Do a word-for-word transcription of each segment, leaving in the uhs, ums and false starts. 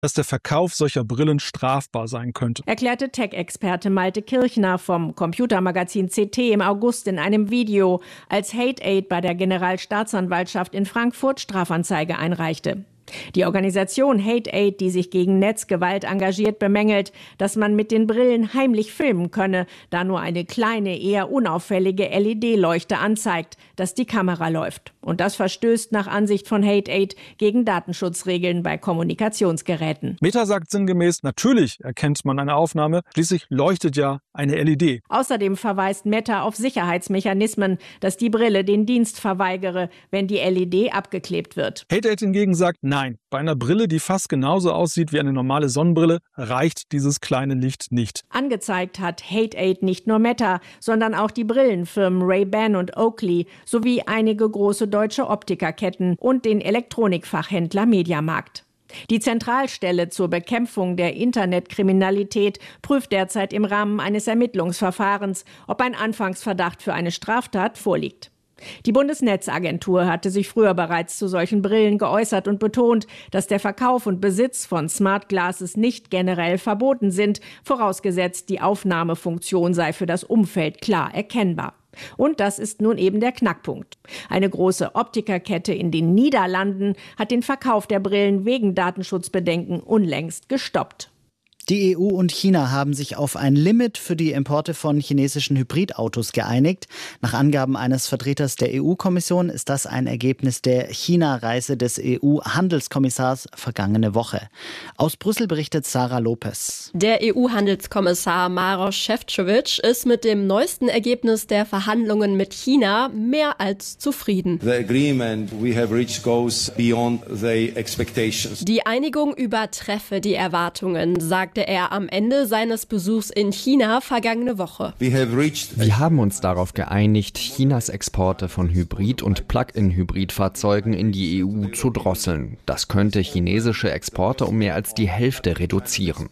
dass der Verkauf solcher Brillen strafbar sein könnte. Erklärte Tech-Experte Malte Kirchner vom Computermagazin C T im August in einem Video, als Hate Aid bei der Generalstaatsanwaltschaft in Frankfurt Strafanzeige einreichte. Die Organisation Hate Aid, die sich gegen Netzgewalt engagiert, bemängelt, dass man mit den Brillen heimlich filmen könne, da nur eine kleine, eher unauffällige L E D-Leuchte anzeigt, dass die Kamera läuft. Und das verstößt nach Ansicht von Hate Aid gegen Datenschutzregeln bei Kommunikationsgeräten. Meta sagt sinngemäß, natürlich erkennt man eine Aufnahme, schließlich leuchtet ja eine L E D. Außerdem verweist Meta auf Sicherheitsmechanismen, dass die Brille den Dienst verweigere, wenn die L E D abgeklebt wird. Hate Aid hingegen sagt, nein, bei einer Brille, die fast genauso aussieht wie eine normale Sonnenbrille, reicht dieses kleine Licht nicht. Angezeigt hat Hate Aid nicht nur Meta, sondern auch die Brillenfirmen Ray-Ban und Oakley sowie einige große deutsche Optikerketten und den Elektronikfachhändler Mediamarkt. Die Zentralstelle zur Bekämpfung der Internetkriminalität prüft derzeit im Rahmen eines Ermittlungsverfahrens, ob ein Anfangsverdacht für eine Straftat vorliegt. Die Bundesnetzagentur hatte sich früher bereits zu solchen Brillen geäußert und betont, dass der Verkauf und Besitz von Smart Glasses nicht generell verboten sind, vorausgesetzt die Aufnahmefunktion sei für das Umfeld klar erkennbar. Und das ist nun eben der Knackpunkt. Eine große Optikerkette in den Niederlanden hat den Verkauf der Brillen wegen Datenschutzbedenken unlängst gestoppt. Die E U und China haben sich auf ein Limit für die Importe von chinesischen Hybridautos geeinigt. Nach Angaben eines Vertreters der E U-Kommission ist das ein Ergebnis der China-Reise des E U-Handelskommissars vergangene Woche. Aus Brüssel berichtet Sarah Lopez. Der E U-Handelskommissar Maroš Šefčovič ist mit dem neuesten Ergebnis der Verhandlungen mit China mehr als zufrieden. The agreement we have reached goes beyond the expectations. Die Einigung übertreffe die Erwartungen, sagte er am Ende seines Besuchs in China vergangene Woche. Wir haben uns darauf geeinigt, Chinas Exporte von Hybrid- und Plug-in-Hybridfahrzeugen in die E U zu drosseln. Das könnte chinesische Exporte um mehr als die Hälfte reduzieren.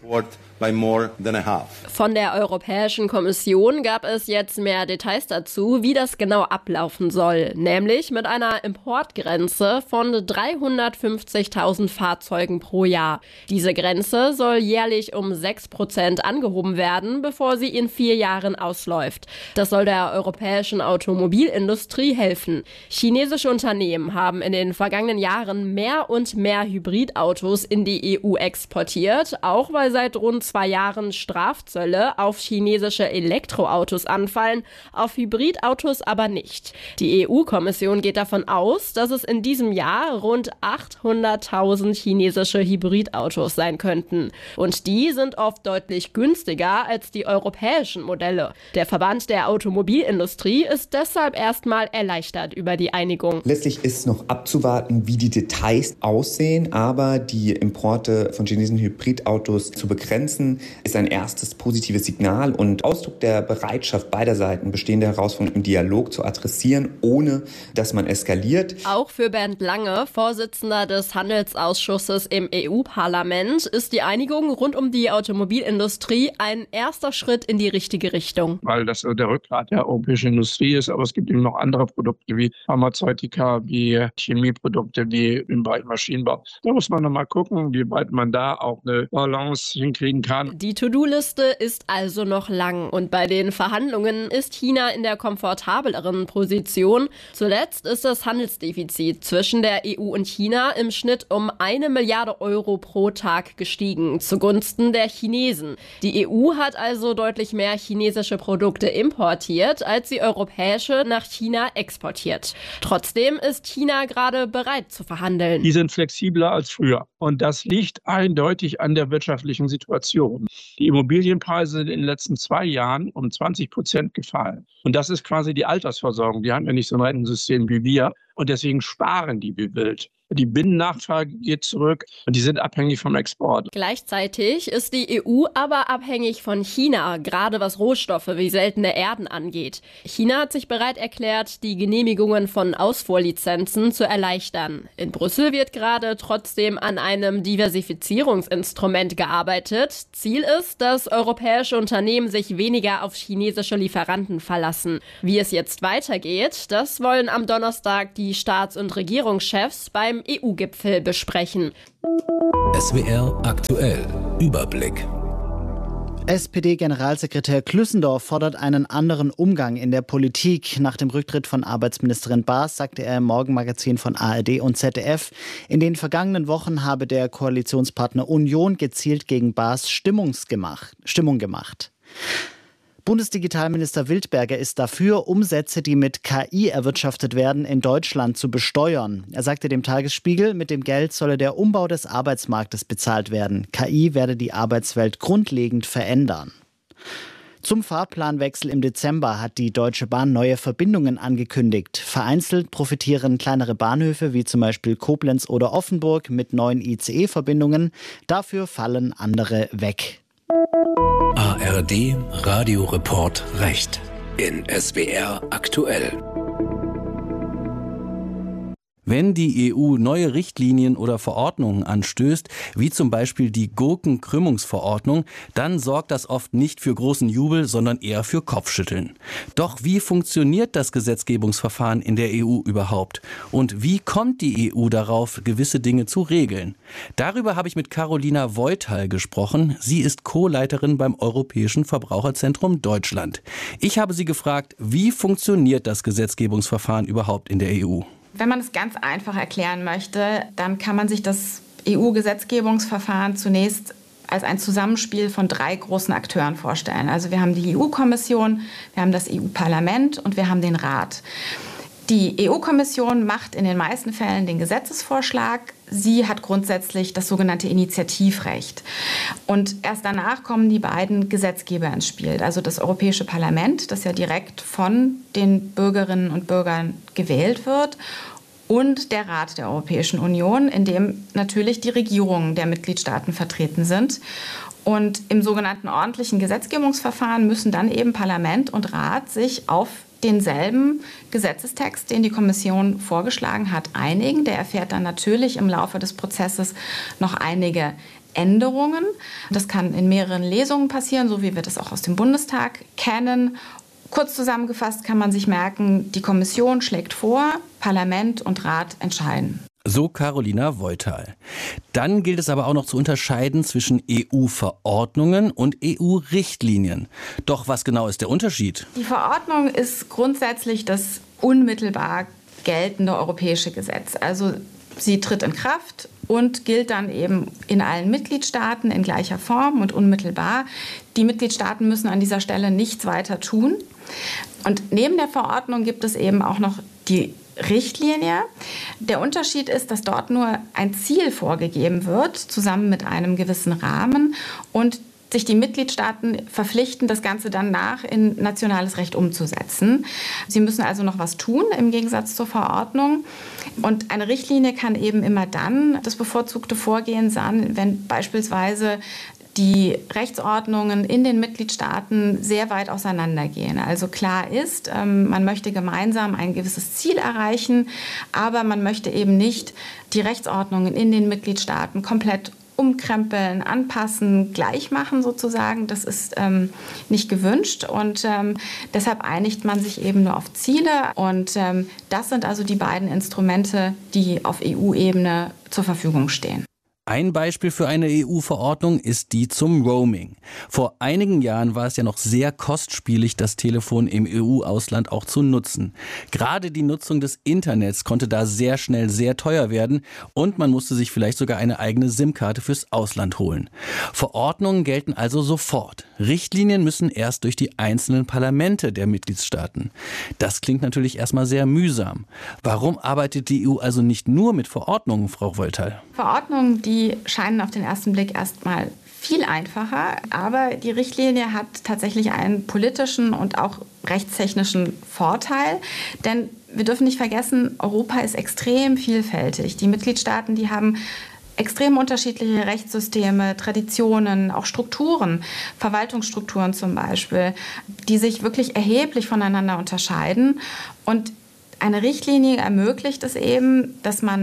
Von der Europäischen Kommission gab es jetzt mehr Details dazu, wie das genau ablaufen soll. Nämlich mit einer Importgrenze von dreihundertfünfzigtausend Fahrzeugen pro Jahr. Diese Grenze soll jährlich um sechs Prozent angehoben werden, bevor sie in vier Jahren ausläuft. Das soll der europäischen Automobilindustrie helfen. Chinesische Unternehmen haben in den vergangenen Jahren mehr und mehr Hybridautos in die E U exportiert, auch weil seit rund zwei Jahren Strafzölle auf chinesische Elektroautos anfallen, auf Hybridautos aber nicht. Die E U-Kommission geht davon aus, dass es in diesem Jahr rund achthunderttausend chinesische Hybridautos sein könnten. Und die sind oft deutlich günstiger als die europäischen Modelle. Der Verband der Automobilindustrie ist deshalb erstmal erleichtert über die Einigung. Letztlich ist noch abzuwarten, wie die Details aussehen, aber die Importe von chinesischen Hybridautos zu begrenzen, ist ein erstes positives Signal und Ausdruck der Bereitschaft beider Seiten, bestehende Herausforderungen im Dialog zu adressieren, ohne dass man eskaliert. Auch für Bernd Lange, Vorsitzender des Handelsausschusses im E U-Parlament, ist die Einigung rund um die Automobilindustrie ein erster Schritt in die richtige Richtung. Weil das der Rückgrat der europäischen Industrie ist, aber es gibt eben noch andere Produkte wie Pharmazeutika, wie Chemieprodukte, wie im Bereich Maschinenbau. Da muss man noch mal gucken, wie weit man da auch eine Balance hinkriegen kann. Die To-Do-Liste ist also noch lang und bei den Verhandlungen ist China in der komfortableren Position. Zuletzt ist das Handelsdefizit zwischen der E U und China im Schnitt um eine Milliarde Euro pro Tag gestiegen, zugunsten der Chinesen. Die E U hat also deutlich mehr chinesische Produkte importiert, als sie europäische nach China exportiert. Trotzdem ist China gerade bereit zu verhandeln. Die sind flexibler als früher und das liegt eindeutig an der wirtschaftlichen Situation. Die Immobilienpreise sind in den letzten zwei Jahren um zwanzig Prozent gefallen. Und das ist quasi die Altersversorgung. Die haben ja nicht so ein Rentensystem wie wir. Und deswegen sparen die wie wild. Die Binnennachfrage geht zurück und die sind abhängig vom Export. Gleichzeitig ist die E U aber abhängig von China, gerade was Rohstoffe wie seltene Erden angeht. China hat sich bereit erklärt, die Genehmigungen von Ausfuhrlizenzen zu erleichtern. In Brüssel wird gerade trotzdem an einem Diversifizierungsinstrument gearbeitet. Ziel ist, dass europäische Unternehmen sich weniger auf chinesische Lieferanten verlassen. Wie es jetzt weitergeht, das wollen am Donnerstag die Staats- und Regierungschefs beim dem E U-Gipfel besprechen. S W R aktuell Überblick. S P D-Generalsekretär Klüssendorf fordert einen anderen Umgang in der Politik. Nach dem Rücktritt von Arbeitsministerin Baas sagte er im Morgenmagazin von A R D und Z D F, in den vergangenen Wochen habe der Koalitionspartner Union gezielt gegen Baas Stimmung gemacht. Bundesdigitalminister Wildberger ist dafür, Umsätze, die mit K I erwirtschaftet werden, in Deutschland zu besteuern. Er sagte dem Tagesspiegel, mit dem Geld solle der Umbau des Arbeitsmarktes bezahlt werden. K I werde die Arbeitswelt grundlegend verändern. Zum Fahrplanwechsel im Dezember hat die Deutsche Bahn neue Verbindungen angekündigt. Vereinzelt profitieren kleinere Bahnhöfe wie zum Beispiel Koblenz oder Offenburg mit neuen I C E-Verbindungen. Dafür fallen andere weg. A R D Radioreport Recht in S W R aktuell. Wenn die E U neue Richtlinien oder Verordnungen anstößt, wie zum Beispiel die Gurkenkrümmungsverordnung, dann sorgt das oft nicht für großen Jubel, sondern eher für Kopfschütteln. Doch wie funktioniert das Gesetzgebungsverfahren in der E U überhaupt? Und wie kommt die E U darauf, gewisse Dinge zu regeln? Darüber habe ich mit Carolina Voital gesprochen. Sie ist Co-Leiterin beim Europäischen Verbraucherzentrum Deutschland. Ich habe sie gefragt, wie funktioniert das Gesetzgebungsverfahren überhaupt in der E U? Wenn man es ganz einfach erklären möchte, dann kann man sich das E U-Gesetzgebungsverfahren zunächst als ein Zusammenspiel von drei großen Akteuren vorstellen. Also wir haben die E U-Kommission, wir haben das E U-Parlament und wir haben den Rat. Die E U-Kommission macht in den meisten Fällen den Gesetzesvorschlag. Sie hat grundsätzlich das sogenannte Initiativrecht. Und erst danach kommen die beiden Gesetzgeber ins Spiel. Also das Europäische Parlament, das ja direkt von den Bürgerinnen und Bürgern gewählt wird, und der Rat der Europäischen Union, in dem natürlich die Regierungen der Mitgliedstaaten vertreten sind. Und im sogenannten ordentlichen Gesetzgebungsverfahren müssen dann eben Parlament und Rat sich auf denselben Gesetzestext, den die Kommission vorgeschlagen hat, einigen. Der erfährt dann natürlich im Laufe des Prozesses noch einige Änderungen. Das kann in mehreren Lesungen passieren, so wie wir das auch aus dem Bundestag kennen. Kurz zusammengefasst kann man sich merken, die Kommission schlägt vor, Parlament und Rat entscheiden. So Carolina Voital. Dann gilt es aber auch noch zu unterscheiden zwischen E U-Verordnungen und E U-Richtlinien. Doch was genau ist der Unterschied? Die Verordnung ist grundsätzlich das unmittelbar geltende europäische Gesetz. Also sie tritt in Kraft und gilt dann eben in allen Mitgliedstaaten in gleicher Form und unmittelbar. Die Mitgliedstaaten müssen an dieser Stelle nichts weiter tun. Und neben der Verordnung gibt es eben auch noch die Richtlinie. Der Unterschied ist, dass dort nur ein Ziel vorgegeben wird, zusammen mit einem gewissen Rahmen, und sich die Mitgliedstaaten verpflichten, das Ganze dann nach in nationales Recht umzusetzen. Sie müssen also noch was tun im Gegensatz zur Verordnung. Und eine Richtlinie kann eben immer dann das bevorzugte Vorgehen sein, wenn beispielsweise die Rechtsordnungen in den Mitgliedstaaten sehr weit auseinandergehen. Also klar ist, man möchte gemeinsam ein gewisses Ziel erreichen, aber man möchte eben nicht die Rechtsordnungen in den Mitgliedstaaten komplett umkrempeln, anpassen, gleich machen sozusagen. Das ist ähm, nicht gewünscht, und ähm, deshalb einigt man sich eben nur auf Ziele, und ähm, das sind also die beiden Instrumente, die auf E U-Ebene zur Verfügung stehen. Ein Beispiel für eine E U-Verordnung ist die zum Roaming. Vor einigen Jahren war es ja noch sehr kostspielig, das Telefon im E U-Ausland auch zu nutzen. Gerade die Nutzung des Internets konnte da sehr schnell sehr teuer werden, und man musste sich vielleicht sogar eine eigene SIM-Karte fürs Ausland holen. Verordnungen gelten also sofort. Richtlinien müssen erst durch die einzelnen Parlamente der Mitgliedstaaten. Das klingt natürlich erstmal sehr mühsam. Warum arbeitet die E U also nicht nur mit Verordnungen, Frau Voital? Verordnungen, die scheinen auf den ersten Blick erstmal viel einfacher, aber die Richtlinie hat tatsächlich einen politischen und auch rechtstechnischen Vorteil, denn wir dürfen nicht vergessen, Europa ist extrem vielfältig. Die Mitgliedstaaten, die haben extrem unterschiedliche Rechtssysteme, Traditionen, auch Strukturen, Verwaltungsstrukturen zum Beispiel, die sich wirklich erheblich voneinander unterscheiden. Und eine Richtlinie ermöglicht es eben, dass man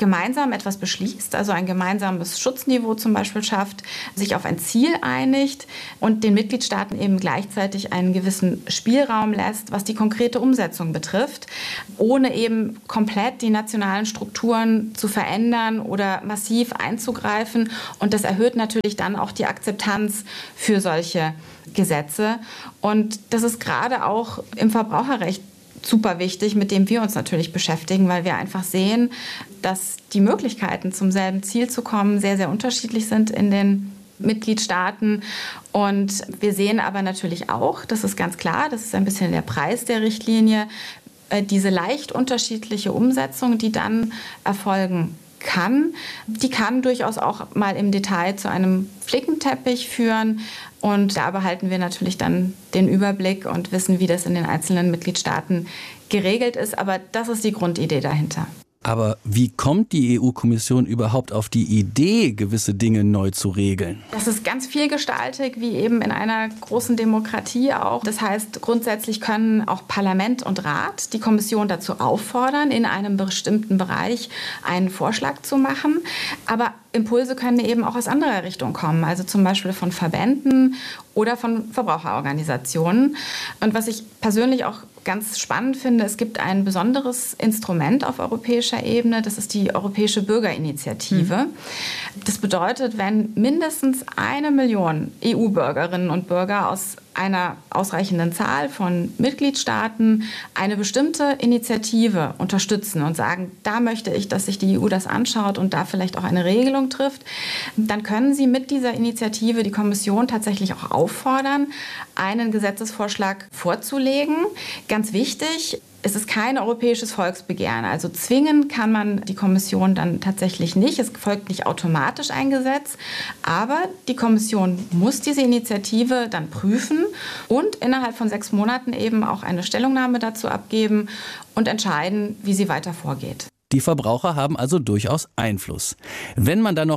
gemeinsam etwas beschließt, also ein gemeinsames Schutzniveau zum Beispiel schafft, sich auf ein Ziel einigt und den Mitgliedstaaten eben gleichzeitig einen gewissen Spielraum lässt, was die konkrete Umsetzung betrifft, ohne eben komplett die nationalen Strukturen zu verändern oder massiv einzugreifen. Und das erhöht natürlich dann auch die Akzeptanz für solche Gesetze. Und das ist gerade auch im Verbraucherrecht super wichtig, mit dem wir uns natürlich beschäftigen, weil wir einfach sehen, dass die Möglichkeiten, zum selben Ziel zu kommen, sehr, sehr unterschiedlich sind in den Mitgliedstaaten. Und wir sehen aber natürlich auch, das ist ganz klar, das ist ein bisschen der Preis der Richtlinie, diese leicht unterschiedliche Umsetzung, die dann erfolgen kann, die kann durchaus auch mal im Detail zu einem Flickenteppich führen. Und da behalten wir natürlich dann den Überblick und wissen, wie das in den einzelnen Mitgliedstaaten geregelt ist. Aber das ist die Grundidee dahinter. Aber wie kommt die E U-Kommission überhaupt auf die Idee, gewisse Dinge neu zu regeln? Das ist ganz vielgestaltig, wie eben in einer großen Demokratie auch. Das heißt, grundsätzlich können auch Parlament und Rat die Kommission dazu auffordern, in einem bestimmten Bereich einen Vorschlag zu machen. Aber Impulse können eben auch aus anderer Richtung kommen, also zum Beispiel von Verbänden oder von Verbraucherorganisationen. Und was ich persönlich auch ganz spannend finde, es gibt ein besonderes Instrument auf europäischer Ebene, das ist die Europäische Bürgerinitiative. Mhm. Das bedeutet, wenn mindestens eine Million E U-Bürgerinnen und Bürger aus einer ausreichenden Zahl von Mitgliedstaaten eine bestimmte Initiative unterstützen und sagen, da möchte ich, dass sich die E U das anschaut und da vielleicht auch eine Regelung trifft, dann können sie mit dieser Initiative die Kommission tatsächlich auch auffordern, einen Gesetzesvorschlag vorzulegen. Ganz wichtig, es ist kein europäisches Volksbegehren. Also zwingen kann man die Kommission dann tatsächlich nicht. Es folgt nicht automatisch ein Gesetz. Aber die Kommission muss diese Initiative dann prüfen und innerhalb von sechs Monaten eben auch eine Stellungnahme dazu abgeben und entscheiden, wie sie weiter vorgeht. Die Verbraucher haben also durchaus Einfluss. Wenn man dann noch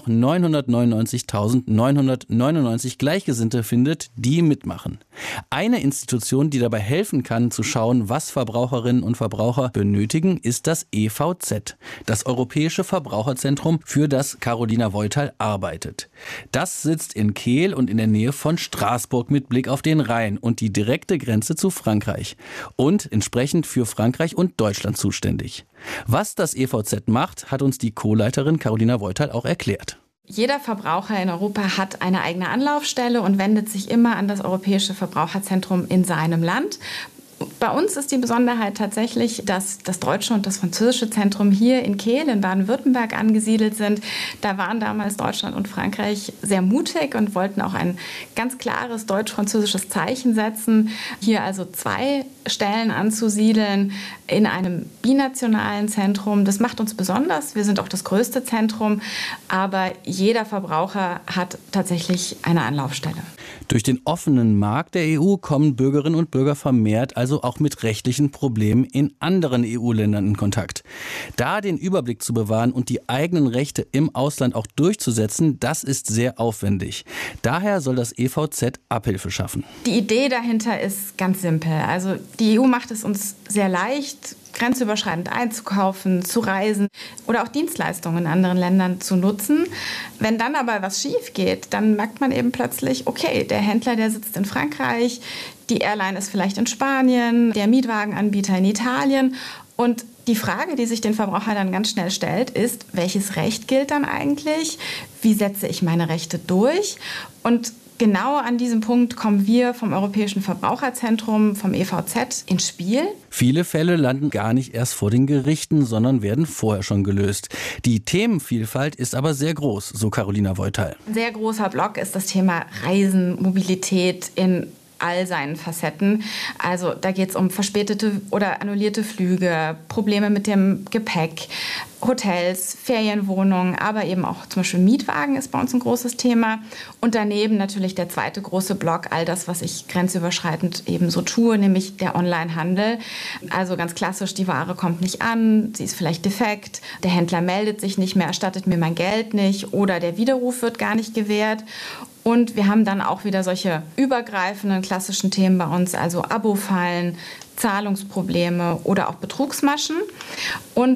neunhundertneunundneunzigtausendneunhundertneunundneunzig Gleichgesinnte findet, die mitmachen. Eine Institution, die dabei helfen kann, zu schauen, was Verbraucherinnen und Verbraucher benötigen, ist das E V Z, das Europäische Verbraucherzentrum, für das Carolina Voital arbeitet. Das sitzt in Kehl und in der Nähe von Straßburg mit Blick auf den Rhein und die direkte Grenze zu Frankreich und entsprechend für Frankreich und Deutschland zuständig. Was das E V Z macht, hat uns die Co-Leiterin Carolina Voital auch erklärt. Jeder Verbraucher in Europa hat eine eigene Anlaufstelle und wendet sich immer an das Europäische Verbraucherzentrum in seinem Land. Bei uns ist die Besonderheit tatsächlich, dass das deutsche und das französische Zentrum hier in Kehl in Baden-Württemberg angesiedelt sind. Da waren damals Deutschland und Frankreich sehr mutig und wollten auch ein ganz klares deutsch-französisches Zeichen setzen. Hier also zwei Stellen anzusiedeln in einem binationalen Zentrum. Das macht uns besonders. Wir sind auch das größte Zentrum, aber jeder Verbraucher hat tatsächlich eine Anlaufstelle. Durch den offenen Markt der E U kommen Bürgerinnen und Bürger vermehrt, also auch mit rechtlichen Problemen in anderen E U-Ländern in Kontakt. Da den Überblick zu bewahren und die eigenen Rechte im Ausland auch durchzusetzen, das ist sehr aufwendig. Daher soll das E V Z Abhilfe schaffen. Die Idee dahinter ist ganz simpel. Also die E U macht es uns sehr leicht, grenzüberschreitend einzukaufen, zu reisen oder auch Dienstleistungen in anderen Ländern zu nutzen. Wenn dann aber was schief geht, dann merkt man eben plötzlich, okay, der Händler, der sitzt in Frankreich, die Airline ist vielleicht in Spanien, der Mietwagenanbieter in Italien. Und die Frage, die sich den Verbraucher dann ganz schnell stellt, ist, welches Recht gilt dann eigentlich? Wie setze ich meine Rechte durch? Und genau an diesem Punkt kommen wir vom Europäischen Verbraucherzentrum, vom E V Z, ins Spiel. Viele Fälle landen gar nicht erst vor den Gerichten, sondern werden vorher schon gelöst. Die Themenvielfalt ist aber sehr groß, so Carolina Voital. Ein sehr großer Block ist das Thema Reisen, Mobilität in all seinen Facetten. Also da geht es um verspätete oder annullierte Flüge, Probleme mit dem Gepäck, Hotels, Ferienwohnungen, aber eben auch zum Beispiel Mietwagen ist bei uns ein großes Thema. Und daneben natürlich der zweite große Block, all das, was ich grenzüberschreitend eben so tue, nämlich der Onlinehandel. Also ganz klassisch, die Ware kommt nicht an, sie ist vielleicht defekt, der Händler meldet sich nicht mehr, erstattet mir mein Geld nicht oder der Widerruf wird gar nicht gewährt. Und wir haben dann auch wieder solche übergreifenden klassischen Themen bei uns, also Abo-Fallen, Zahlungsprobleme oder auch Betrugsmaschen. Und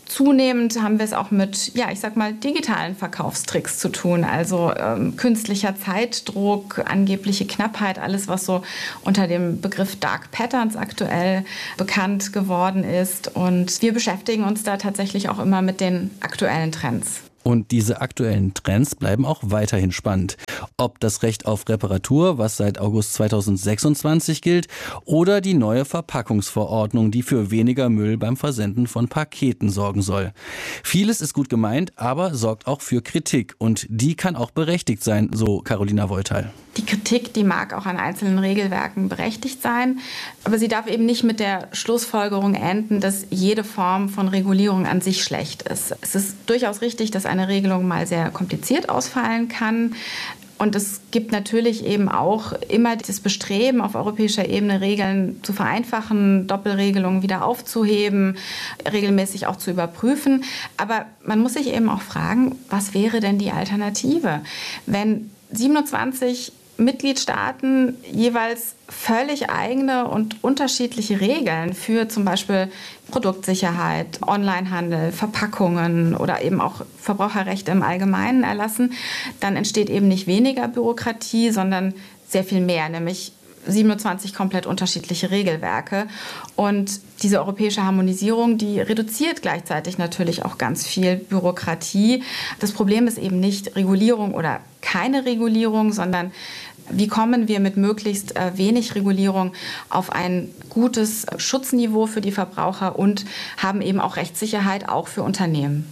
Zunehmend haben wir es auch mit, ja, ich sag mal, digitalen Verkaufstricks zu tun. Also ähm, künstlicher Zeitdruck, angebliche Knappheit, alles, was so unter dem Begriff Dark Patterns aktuell bekannt geworden ist. Und wir beschäftigen uns da tatsächlich auch immer mit den aktuellen Trends. Und diese aktuellen Trends bleiben auch weiterhin spannend. Ob das Recht auf Reparatur, was seit August zweitausendsechsundzwanzig gilt, oder die neue Verpackungsverordnung, die für weniger Müll beim Versenden von Paketen sorgen soll. Vieles ist gut gemeint, aber sorgt auch für Kritik. Und die kann auch berechtigt sein, so Carolina Wollteil. Die Kritik, die mag auch an einzelnen Regelwerken berechtigt sein, aber sie darf eben nicht mit der Schlussfolgerung enden, dass jede Form von Regulierung an sich schlecht ist. Es ist durchaus richtig, dass eine Regelung mal sehr kompliziert ausfallen kann. Und es gibt natürlich eben auch immer das Bestreben, auf europäischer Ebene Regeln zu vereinfachen, Doppelregelungen wieder aufzuheben, regelmäßig auch zu überprüfen. Aber man muss sich eben auch fragen, was wäre denn die Alternative? Wenn siebenundzwanzig Mitgliedstaaten jeweils völlig eigene und unterschiedliche Regeln für zum Beispiel Produktsicherheit, Onlinehandel, Verpackungen oder eben auch Verbraucherrechte im Allgemeinen erlassen, dann entsteht eben nicht weniger Bürokratie, sondern sehr viel mehr, nämlich siebenundzwanzig komplett unterschiedliche Regelwerke. Und diese europäische Harmonisierung, die reduziert gleichzeitig natürlich auch ganz viel Bürokratie. Das Problem ist eben nicht Regulierung oder keine Regulierung, sondern wie kommen wir mit möglichst wenig Regulierung auf ein gutes Schutzniveau für die Verbraucher und haben eben auch Rechtssicherheit auch für Unternehmen.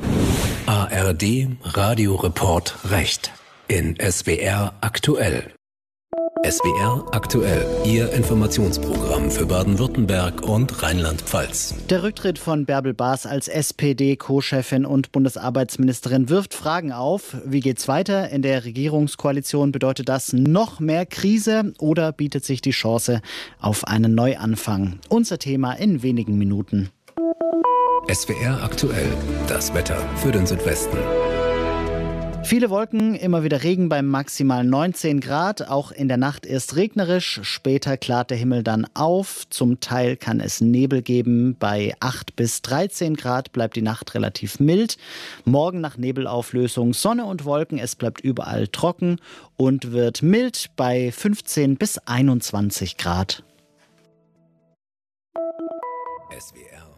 A R D Radioreport Recht in S W R aktuell. S W R aktuell, Ihr Informationsprogramm für Baden-Württemberg und Rheinland-Pfalz. Der Rücktritt von Bärbel Baas als S P D-Co-Chefin und Bundesarbeitsministerin wirft Fragen auf. Wie geht's weiter? In der Regierungskoalition bedeutet das noch mehr Krise oder bietet sich die Chance auf einen Neuanfang? Unser Thema in wenigen Minuten. S W R aktuell, das Wetter für den Südwesten. Viele Wolken, immer wieder Regen bei maximal neunzehn Grad. Auch in der Nacht erst regnerisch, später klart der Himmel dann auf. Zum Teil kann es Nebel geben. Bei acht bis dreizehn Grad bleibt die Nacht relativ mild. Morgen nach Nebelauflösung Sonne und Wolken. Es bleibt überall trocken und wird mild bei fünfzehn bis einundzwanzig Grad. S W R.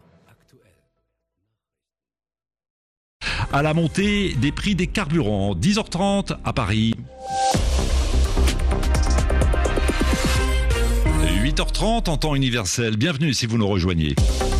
À la montée des prix des carburants, dix heures trente à Paris. huit heures trente en temps universel. Bienvenue si vous nous rejoignez.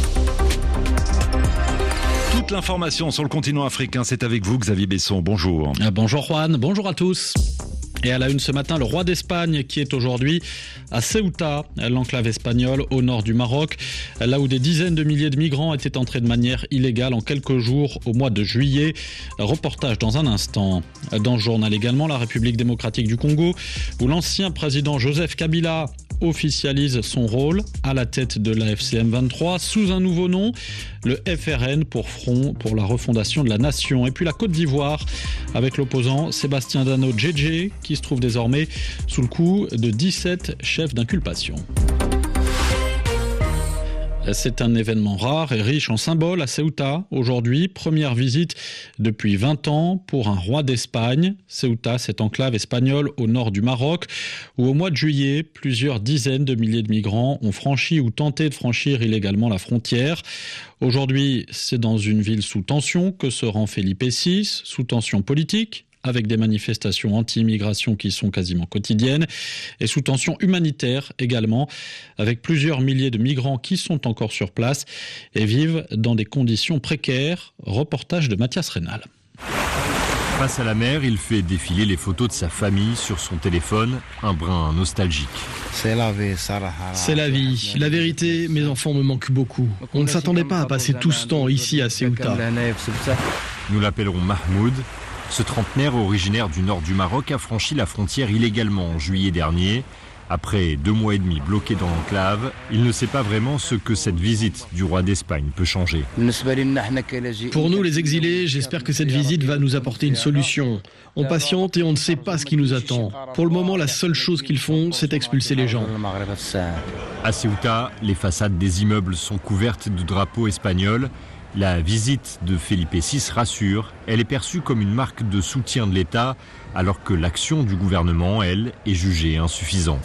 Toute l'information sur le continent africain, c'est avec vous, Xavier Besson. Bonjour. Bonjour Juan, bonjour à tous. Et à la une ce matin, le roi d'Espagne qui est aujourd'hui à Ceuta, l'enclave espagnole au nord du Maroc, là où des dizaines de milliers de migrants étaient entrés de manière illégale en quelques jours au mois de juillet. Reportage dans un instant. Dans le journal également, la République démocratique du Congo, où l'ancien président Joseph Kabila officialise son rôle à la tête de l'A F C M vingt-trois sous un nouveau nom, le F R N pour Front pour la refondation de la nation. Et puis la Côte d'Ivoire avec l'opposant Sébastien Dano Djedje qui se trouve désormais sous le coup de dix-sept chefs d'inculpation. C'est un événement rare et riche en symboles à Ceuta. Aujourd'hui, première visite depuis vingt ans pour un roi d'Espagne. Ceuta, cette enclave espagnole au nord du Maroc, où au mois de juillet, plusieurs dizaines de milliers de migrants ont franchi ou tenté de franchir illégalement la frontière. Aujourd'hui, c'est dans une ville sous tension que se rend Felipe six, sous tension politique, avec des manifestations anti-immigration qui sont quasiment quotidiennes, et sous tension humanitaire également, avec plusieurs milliers de migrants qui sont encore sur place et vivent dans des conditions précaires. Reportage de Mathias Rénal. Face à la mer, il fait défiler les photos de sa famille sur son téléphone, un brin nostalgique. C'est la vie, C'est la vie. La vérité, mes enfants me manquent beaucoup. On ne s'attendait pas à passer tout ce temps ici à Ceuta. Nous l'appellerons Mahmoud. Ce trentenaire originaire du nord du Maroc a franchi la frontière illégalement en juillet dernier. Après deux mois et demi bloqué dans l'enclave, il ne sait pas vraiment ce que cette visite du roi d'Espagne peut changer. Pour nous les exilés, j'espère que cette visite va nous apporter une solution. On patiente et on ne sait pas ce qui nous attend. Pour le moment, la seule chose qu'ils font, c'est expulser les gens. À Ceuta, les façades des immeubles sont couvertes de drapeaux espagnols. La visite de Felipe six rassure, elle est perçue comme une marque de soutien de l'État, alors que l'action du gouvernement, elle, est jugée insuffisante.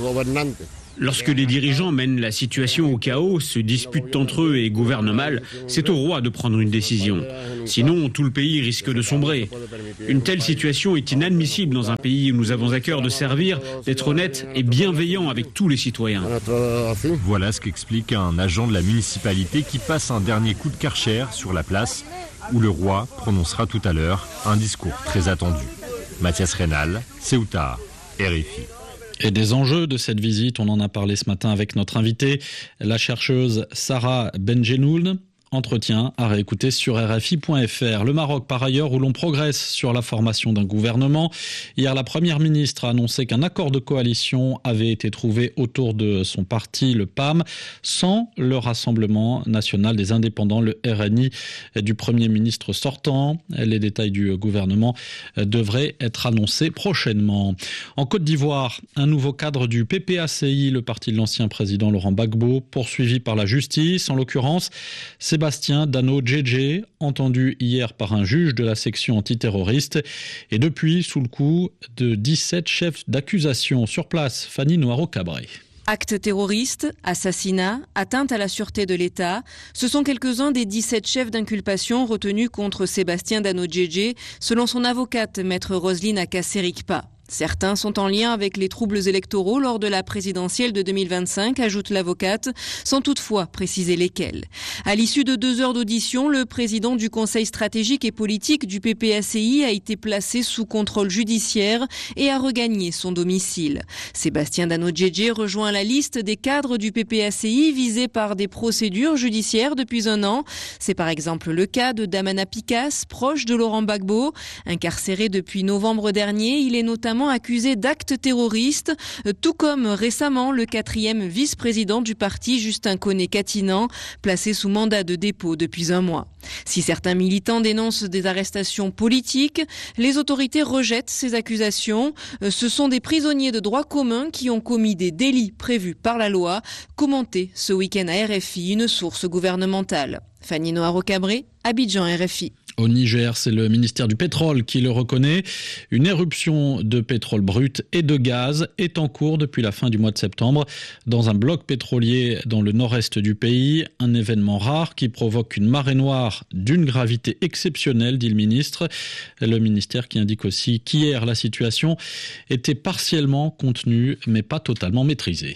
Lorsque les dirigeants mènent la situation au chaos, se disputent entre eux et gouvernent mal, c'est au roi de prendre une décision. Sinon, tout le pays risque de sombrer. Une telle situation est inadmissible dans un pays où nous avons à cœur de servir, d'être honnêtes et bienveillants avec tous les citoyens. Voilà ce qu'explique un agent de la municipalité qui passe un dernier coup de Karcher sur la place où le roi prononcera tout à l'heure un discours très attendu. Mathias Reynal, Ceuta, R F I. Et des enjeux de cette visite, on en a parlé ce matin avec notre invitée, la chercheuse Sarah Benjenoun. Entretien à réécouter sur R F I point F R. Le Maroc, par ailleurs, où l'on progresse sur la formation d'un gouvernement. Hier, la première ministre a annoncé qu'un accord de coalition avait été trouvé autour de son parti, le P A M, sans le Rassemblement national des indépendants, le R N I, du Premier ministre sortant. Les détails du gouvernement devraient être annoncés prochainement. En Côte d'Ivoire, un nouveau cadre du P P A C I, le parti de l'ancien président Laurent Gbagbo, poursuivi par la justice. En l'occurrence, c'est Sébastien Dano-Djedje, entendu hier par un juge de la section antiterroriste, et depuis sous le coup de dix-sept chefs d'accusation. Sur place, Fanny Noiro-Cabré. Actes terroristes, assassinats, atteinte à la sûreté de l'État, ce sont quelques-uns des dix-sept chefs d'inculpation retenus contre Sébastien Dano-Djedje, selon son avocate, maître Roselyne Akaserikpa. Certains sont en lien avec les troubles électoraux lors de la présidentielle de deux mille vingt-cinq, ajoute l'avocate, sans toutefois préciser lesquels. À l'issue de deux heures d'audition, le président du Conseil stratégique et politique du P P A C I a été placé sous contrôle judiciaire et a regagné son domicile. Sébastien Dano-Djedje rejoint la liste des cadres du P P A C I visés par des procédures judiciaires depuis un an. C'est par exemple le cas de Damana Picasse, proche de Laurent Gbagbo. Incarcéré depuis novembre dernier, il est notamment accusé d'actes terroristes, tout comme récemment le quatrième vice-président du parti, Justin Koné-Katinan, placé sous mandat de dépôt depuis un mois. Si certains militants dénoncent des arrestations politiques, les autorités rejettent ces accusations. Ce sont des prisonniers de droit commun qui ont commis des délits prévus par la loi, commenté ce week-end à R F I, une source gouvernementale. Fanny Noiro-Cabré, Abidjan, R F I. Au Niger, c'est le ministère du Pétrole qui le reconnaît. Une éruption de pétrole brut et de gaz est en cours depuis la fin du mois de septembre dans un bloc pétrolier dans le nord-est du pays. Un événement rare qui provoque une marée noire d'une gravité exceptionnelle, dit le ministre. Le ministère qui indique aussi qu'hier, la situation était partiellement contenue, mais pas totalement maîtrisée.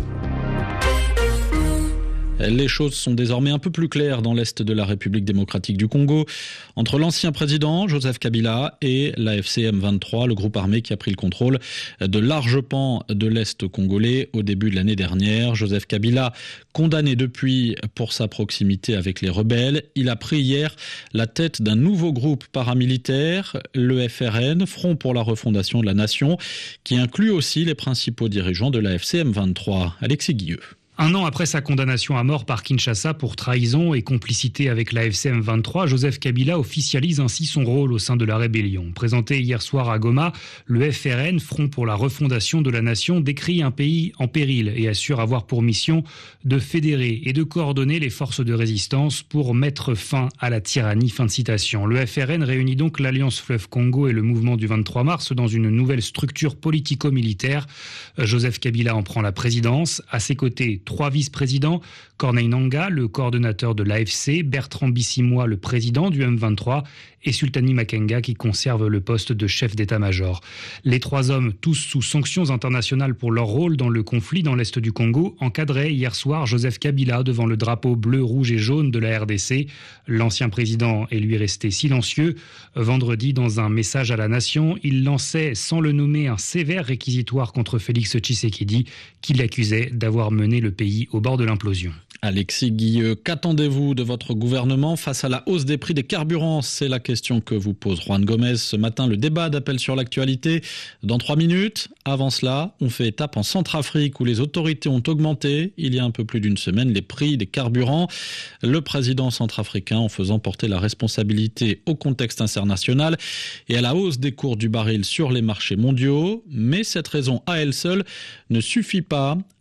Les choses sont désormais un peu plus claires dans l'est de la République démocratique du Congo, entre l'ancien président Joseph Kabila et l'A F C M vingt-trois, le groupe armé qui a pris le contrôle de larges pans de l'est congolais au début de l'année dernière. Joseph Kabila, condamné depuis pour sa proximité avec les rebelles, il a pris hier la tête d'un nouveau groupe paramilitaire, le F R N, Front pour la refondation de la nation, qui inclut aussi les principaux dirigeants de l'A F C M vingt-trois. Alexis Guilleux. Un an après sa condamnation à mort par Kinshasa pour trahison et complicité avec l'A F C M vingt-trois, Joseph Kabila officialise ainsi son rôle au sein de la rébellion. Présenté hier soir à Goma, le F R N, Front pour la refondation de la nation, décrit un pays en péril et assure avoir pour mission de fédérer et de coordonner les forces de résistance pour mettre fin à la tyrannie. Fin de citation. Le F R N réunit donc l'Alliance Fleuve Congo et le mouvement du vingt-trois mars dans une nouvelle structure politico-militaire. Joseph Kabila en prend la présidence. À ses côtés, trois vice-présidents, Corneille Nangaa, le coordonnateur de l'A F C, Bertrand Bissimois, le président du M vingt-trois, et Sultani Makenga qui conserve le poste de chef d'état-major. Les trois hommes, tous sous sanctions internationales pour leur rôle dans le conflit dans l'est du Congo, encadraient hier soir Joseph Kabila devant le drapeau bleu, rouge et jaune de la R D C. L'ancien président est lui resté silencieux. Vendredi, dans un message à la nation, il lançait, sans le nommer, un sévère réquisitoire contre Félix Tshisekedi, qui l'accusait d'avoir mené le pays au bord de l'implosion. Alexis Guilleux, qu'attendez-vous de votre gouvernement face à la hausse des prix des carburants? C'est la question que vous pose Juan Gomez ce matin. Le débat d'appel sur l'actualité dans trois minutes. Avant cela, on fait étape en Centrafrique où les autorités ont augmenté, il y a un peu plus d'une semaine, les prix des carburants. Le président centrafricain en faisant porter la responsabilité au contexte international et à la hausse des cours du baril sur les marchés mondiaux. Mais cette raison à elle seule ne suffit pas.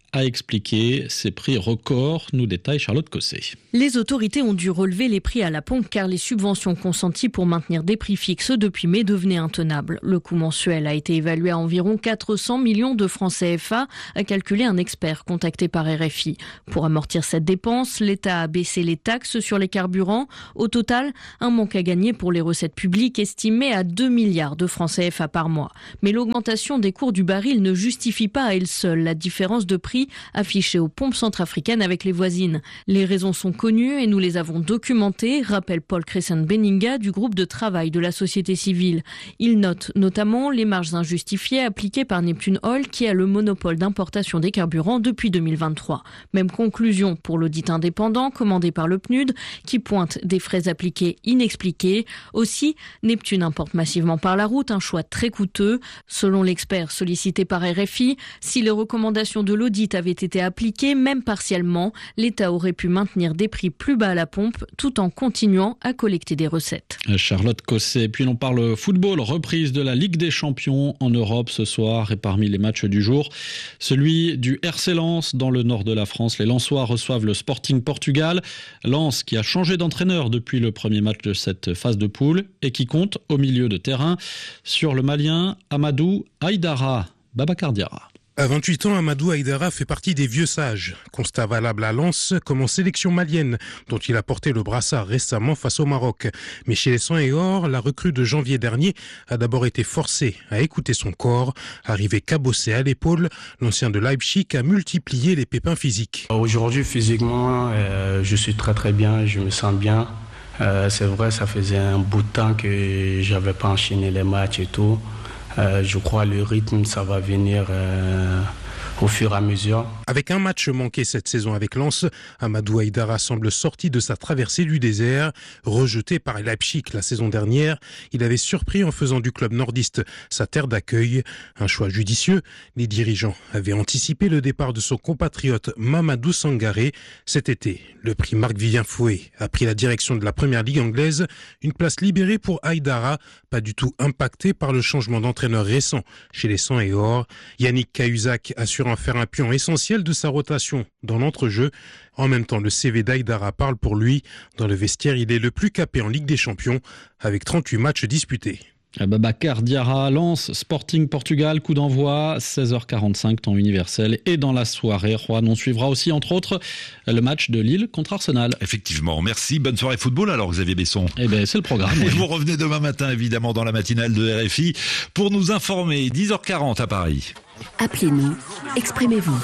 a expliqué ces prix records, nous détaille Charlotte Cosset. Les autorités ont dû relever les prix à la pompe car les subventions consenties pour maintenir des prix fixes depuis mai devenaient intenables. Le coût mensuel a été évalué à environ quatre cents millions de francs C F A, a calculé un expert contacté par R F I. Pour amortir cette dépense, l'État a baissé les taxes sur les carburants. Au total, un manque à gagner pour les recettes publiques estimé à deux milliards de francs C F A par mois. Mais l'augmentation des cours du baril ne justifie pas à elle seule la différence de prix affichée aux pompes centrafricaines avec les voisines. Les raisons sont connues et nous les avons documentées, rappelle Paul Crescent-Benninga du groupe de travail de la société civile. Il note notamment les marges injustifiées appliquées par Neptune Oil qui a le monopole d'importation des carburants depuis deux mille vingt-trois. Même conclusion pour l'audit indépendant commandé par le P N U D qui pointe des frais appliqués inexpliqués. Aussi, Neptune importe massivement par la route, un choix très coûteux. Selon l'expert sollicité par R F I, si les recommandations de l'audit avaient été appliquées, même partiellement, l'État aurait pu maintenir des prix plus bas à la pompe tout en continuant à collecter des recettes. Charlotte Cosset. Puis l'on parle football, reprise de la Ligue des Champions en Europe ce soir et parmi les matchs du jour, celui du R C Lens dans le nord de la France. Les Lensois reçoivent le Sporting Portugal. Lens qui a changé d'entraîneur depuis le premier match de cette phase de poule et qui compte au milieu de terrain sur le Malien Amadou Haïdara. Babacar Diarra. À vingt-huit ans, Amadou Haïdara fait partie des vieux sages. Constat valable à Lens comme en sélection malienne, dont il a porté le brassard récemment face au Maroc. Mais chez les Sang et Or, la recrue de janvier dernier a d'abord été forcée à écouter son corps. Arrivé cabossé à l'épaule, l'ancien de Leipzig a multiplié les pépins physiques. Aujourd'hui, physiquement, euh, je suis très très bien, je me sens bien. Euh, c'est vrai, ça faisait un bout de temps que j'avais pas enchaîné les matchs et tout. Euh, je crois que le rythme, ça va venir euh, au fur et à mesure. Avec un match manqué cette saison avec Lens, Amadou Haïdara semble sorti de sa traversée du désert. Rejeté par Leipzig la saison dernière, il avait surpris en faisant du club nordiste sa terre d'accueil. Un choix judicieux. Les dirigeants avaient anticipé le départ de son compatriote Mamadou Sangaré. Cet été, le prix Marc-Vivien Fouet a pris la direction de la première ligue anglaise. Une place libérée pour Haïdara, pas du tout impacté par le changement d'entraîneur récent chez les Sang et Or. Yannick Cahuzac assure en faire un pion essentiel de sa rotation dans l'entrejeu. En même temps, le C V d'Haïdara parle pour lui. Dans le vestiaire, il est le plus capé en Ligue des Champions avec trente-huit matchs disputés. Babacar Diarra, Lens, Sporting Portugal, coup d'envoi, seize heures quarante-cinq, temps universel. Et dans la soirée, Juan, on suivra aussi, entre autres, le match de Lille contre Arsenal. Effectivement, merci. Bonne soirée football alors, Xavier Besson. Eh bien, c'est le programme. Et oui. vous revenez demain matin, évidemment, dans la matinale de R F I pour nous informer. dix heures quarante à Paris. Appelez-nous, exprimez-vous.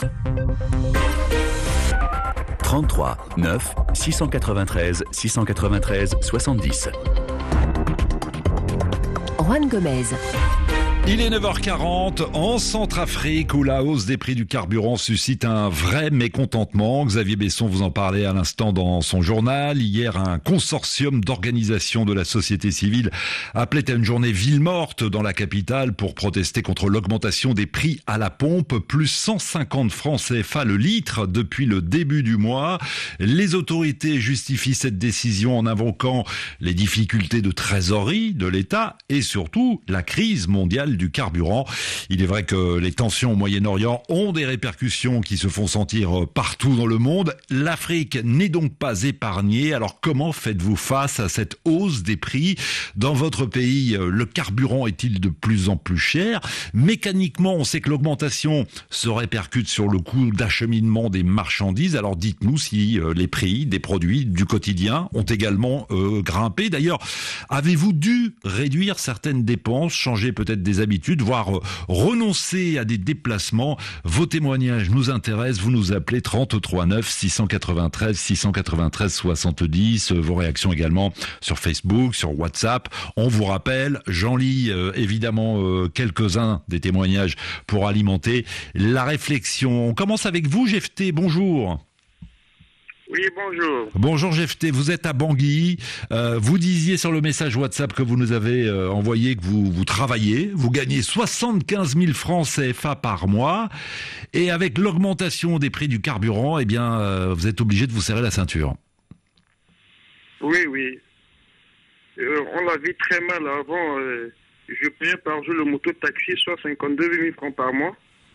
trente-trois neuf six cent quatre-vingt-treize six cent quatre-vingt-treize soixante-dix. Juan Gomez. Il est neuf heures quarante en Centrafrique où la hausse des prix du carburant suscite un vrai mécontentement. Xavier Besson vous en parlait à l'instant dans son journal. Hier, un consortium d'organisations de la société civile appelait à une journée ville morte dans la capitale pour protester contre l'augmentation des prix à la pompe. Plus cent cinquante francs C F A le litre depuis le début du mois. Les autorités justifient cette décision en invoquant les difficultés de trésorerie de l'État et surtout la crise mondiale du carburant. Il est vrai que les tensions au Moyen-Orient ont des répercussions qui se font sentir partout dans le monde. L'Afrique n'est donc pas épargnée. Alors comment faites-vous face à cette hausse des prix? Dans votre pays, le carburant est-il de plus en plus cher? Mécaniquement, on sait que l'augmentation se répercute sur le coût d'acheminement des marchandises. Alors dites-nous si les prix des produits du quotidien ont également euh, grimpé. D'ailleurs, avez-vous dû réduire certaines dépenses, changer peut-être des habitudes, voire renoncer à des déplacements? Vos témoignages nous intéressent. Vous nous appelez trente-trois neuf six cent quatre-vingt-treize six cent quatre-vingt-treize soixante-dix. Vos réactions également sur Facebook, sur WhatsApp. On vous rappelle, j'en lis euh, évidemment euh, quelques-uns des témoignages pour alimenter la réflexion. On commence avec vous, Jefté. Bonjour. Oui, bonjour. Bonjour Jefté, vous êtes à Bangui. Euh, vous disiez sur le message WhatsApp que vous nous avez euh, envoyé que vous, vous travaillez. Vous gagnez soixante-quinze mille francs C F A par mois. Et avec l'augmentation des prix du carburant, eh bien, euh, vous êtes obligé de vous serrer la ceinture. Oui, oui. Euh, on la vit très mal avant. Euh, je payais par jour le moto-taxi, soit cinquante-deux mille francs par mois.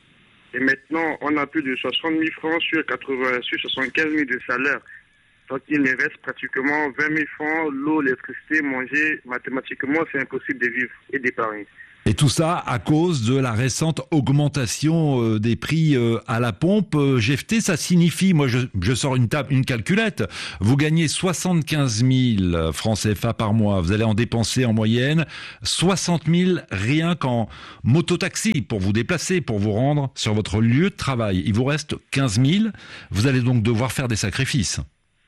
Et maintenant, on a plus de soixante mille francs sur, quatre-vingts, sur soixante-quinze mille de salaire. Donc, il me reste pratiquement vingt mille francs, l'eau, l'électricité, manger. Mathématiquement, c'est impossible de vivre et d'épargner. Et tout ça à cause de la récente augmentation euh, des prix euh, à la pompe. Euh, G F T, ça signifie, moi je, je sors une table, une calculette, vous gagnez soixante-quinze mille francs C F A par mois, vous allez en dépenser en moyenne soixante mille rien qu'en mototaxi pour vous déplacer, pour vous rendre sur votre lieu de travail. Il vous reste quinze mille, vous allez donc devoir faire des sacrifices.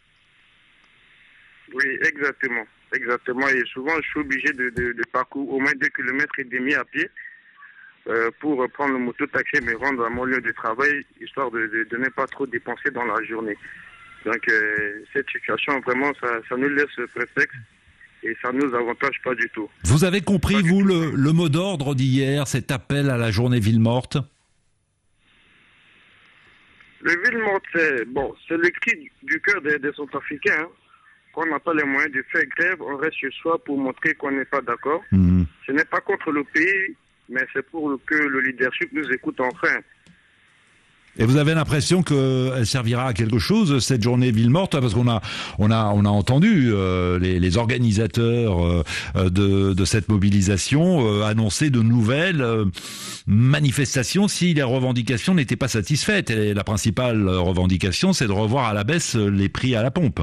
Oui, exactement. Exactement, et souvent je suis obligé de, de, de parcourir au moins deux kilomètres et demi à pied euh, pour prendre le moto-taxi et me rendre à mon lieu de travail, histoire de, de, de ne pas trop dépenser dans la journée. Donc euh, cette situation, vraiment, ça, ça nous laisse prétexte et ça ne nous avantage pas du tout. Vous avez compris, vous, le, le mot d'ordre d'hier, cet appel à la journée ville morte? Le ville morte, c'est bon, c'est le cri du cœur des, des Centrafricains, hein. Qu'on n'a pas les moyens de faire grève, on reste chez soi pour montrer qu'on n'est pas d'accord. Mmh. Ce n'est pas contre le pays, mais c'est pour que le leadership nous écoute enfin. Et vous avez l'impression qu'elle servira à quelque chose, cette journée ville morte, parce qu'on a, on a, on a entendu euh, les, les organisateurs euh, de, de cette mobilisation euh, annoncer de nouvelles euh, manifestations si les revendications n'étaient pas satisfaites. Et la principale revendication, c'est de revoir à la baisse les prix à la pompe.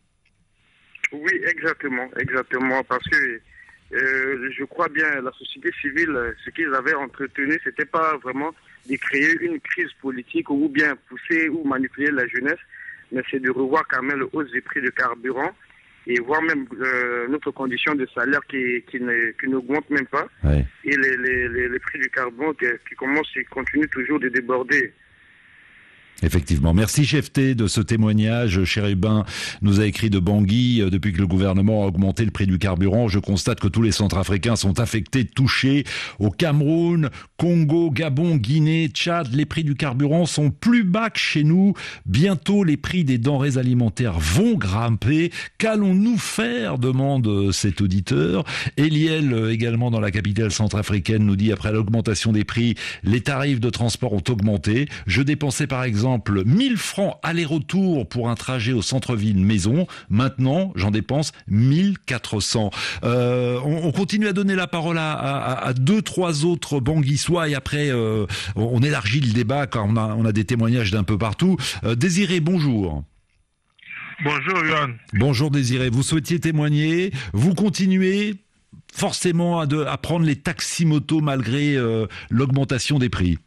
Oui, exactement, exactement, parce que euh, je crois bien la société civile, ce qu'ils avaient entretenu, c'était pas vraiment de créer une crise politique ou bien pousser ou manipuler la jeunesse, mais c'est de revoir quand même le hausse des prix de carburant et voir même euh, notre condition de salaire qui, qui, ne, qui n'augmente même pas, ouais. Et les, les, les, les prix du carburant qui, qui commencent et continuent toujours de déborder. Effectivement. Merci G F T de ce témoignage. Chérubin nous a écrit de Bangui. Depuis que le gouvernement a augmenté le prix du carburant, je constate que tous les Centrafricains sont affectés, touchés. Au Cameroun, Congo, Gabon, Guinée, Tchad, les prix du carburant sont plus bas que chez nous. Bientôt, les prix des denrées alimentaires vont grimper. Qu'allons-nous faire, demande cet auditeur. Eliel, également dans la capitale centrafricaine, nous dit après l'augmentation des prix, les tarifs de transport ont augmenté. Je dépensais par exemple exemple mille francs aller-retour pour un trajet au centre-ville maison. Maintenant, j'en dépense mille quatre cents. Euh, on, on continue à donner la parole à, à, à deux, trois autres banguissois et après, euh, on élargit le débat quand on a, on a des témoignages d'un peu partout. Euh, Désiré, bonjour. Bonjour, Yann. Bonjour, Désiré. Vous souhaitiez témoigner. Vous continuez forcément à, de, à prendre les taxis-motos malgré euh, l'augmentation des prix.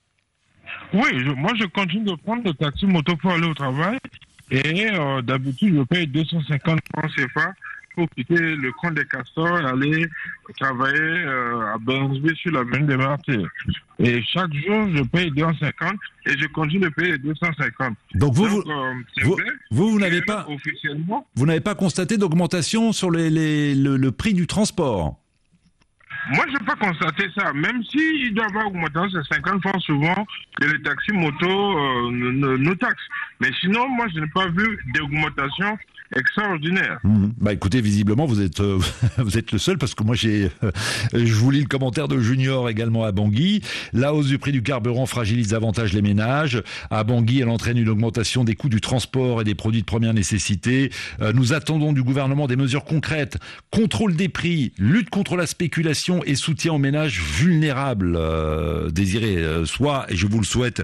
Oui, je, moi je continue de prendre le taxi moto pour aller au travail et euh, d'habitude je paye deux cent cinquante francs C F A pour quitter le camp des Castors et aller travailler euh, à Bernsby sur la mine des Martyrs. Et chaque jour je paye deux cent cinquante et je continue de payer deux cent cinquante. Donc vous, Donc, vous, euh, vous, vrai, vous, vous n'avez pas officiellement, vous n'avez pas constaté d'augmentation sur les, les, le, le prix du transport? Moi, je n'ai pas constaté ça. Même s'il doit y avoir augmentation, c'est cinquante francs souvent que les taxis motos euh, nous, nous taxent. Mais sinon, moi, je n'ai pas vu d'augmentation extraordinaire. Mmh. Bah écoutez, visiblement vous êtes euh, vous êtes le seul parce que moi j'ai euh, je vous lis le commentaire de Junior également à Bangui. La hausse du prix du carburant fragilise davantage les ménages. À Bangui, elle entraîne une augmentation des coûts du transport et des produits de première nécessité. Euh, nous attendons du gouvernement des mesures concrètes, contrôle des prix, lutte contre la spéculation et soutien aux ménages vulnérables. Euh, désiré, euh, soit et je vous le souhaite,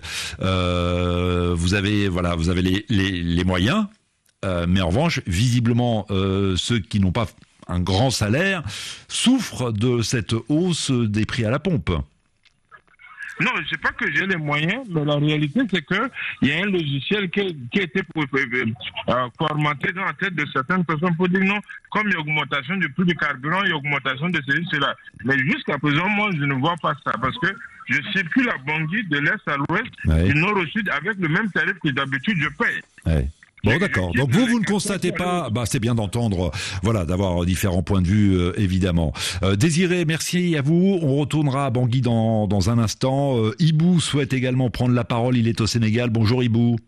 euh, vous avez voilà vous avez les les, les moyens. Euh, mais en revanche, visiblement, euh, ceux qui n'ont pas un grand salaire souffrent de cette hausse des prix à la pompe. Non, je ne sais pas que j'ai les moyens, mais la réalité, c'est qu'il y a un logiciel qui, qui a été euh, formaté dans la tête de certaines personnes pour dire non, comme il y a augmentation du prix du carburant, il y a augmentation de ceci, cela. Mais jusqu'à présent, moi, je ne vois pas ça, parce que je circule à Bangui de l'est à l'ouest, ouais. du nord au sud, avec le même tarif que d'habitude je paye. Ouais. Bon, d'accord. Donc vous, vous ne constatez pas, bah c'est bien d'entendre, voilà, d'avoir différents points de vue, euh, évidemment. Euh, Désiré, merci à vous. On retournera à Bangui dans, dans un instant. Euh, Ibou souhaite également prendre la parole. Il est au Sénégal. Bonjour Ibou.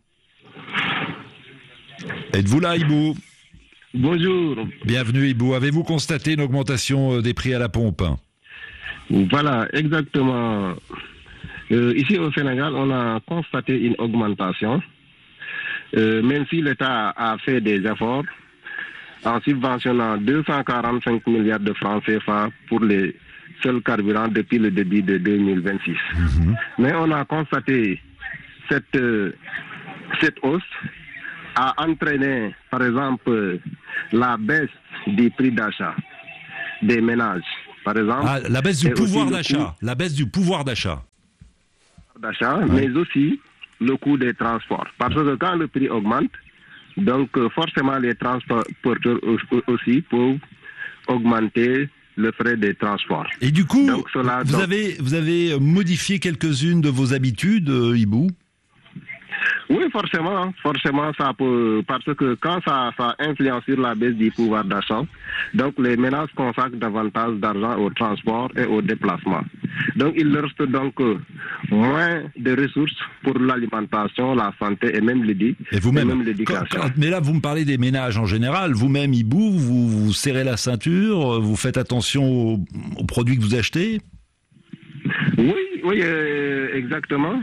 Êtes-vous là, Ibou? Bonjour. Bienvenue, Ibou. Avez-vous constaté une augmentation des prix à la pompe? Voilà, exactement. Euh, ici au Sénégal, on a constaté une augmentation, euh, même si l'État a fait des efforts en subventionnant deux cent quarante-cinq milliards de francs C F A pour les seuls carburants depuis le début de deux mille vingt-six. Mmh. Mais on a constaté cette, euh, cette hausse a entraîné, par exemple, la baisse du prix d'achat des ménages. Par exemple, ah, la baisse du pouvoir d'achat. La baisse du pouvoir d'achat. d'achat, ouais. Mais aussi le coût des transports. Parce que quand le prix augmente, donc forcément les transporteurs aussi peuvent augmenter le frais des transports. Et du coup, donc, cela, vous, donc... avez, vous avez modifié quelques-unes de vos habitudes, euh, Ibou ? Oui, forcément, forcément, ça peut, parce que quand ça, ça influence sur la baisse du pouvoir d'achat, donc les ménages consacrent davantage d'argent au transport et au déplacement. Donc il leur reste donc moins de ressources pour l'alimentation, la santé et même l'éducation. Mais là, vous me parlez des ménages en général. Vous-même, Ibou, vous, vous serrez la ceinture, vous faites attention aux, aux produits que vous achetez ? Oui, oui, euh, exactement.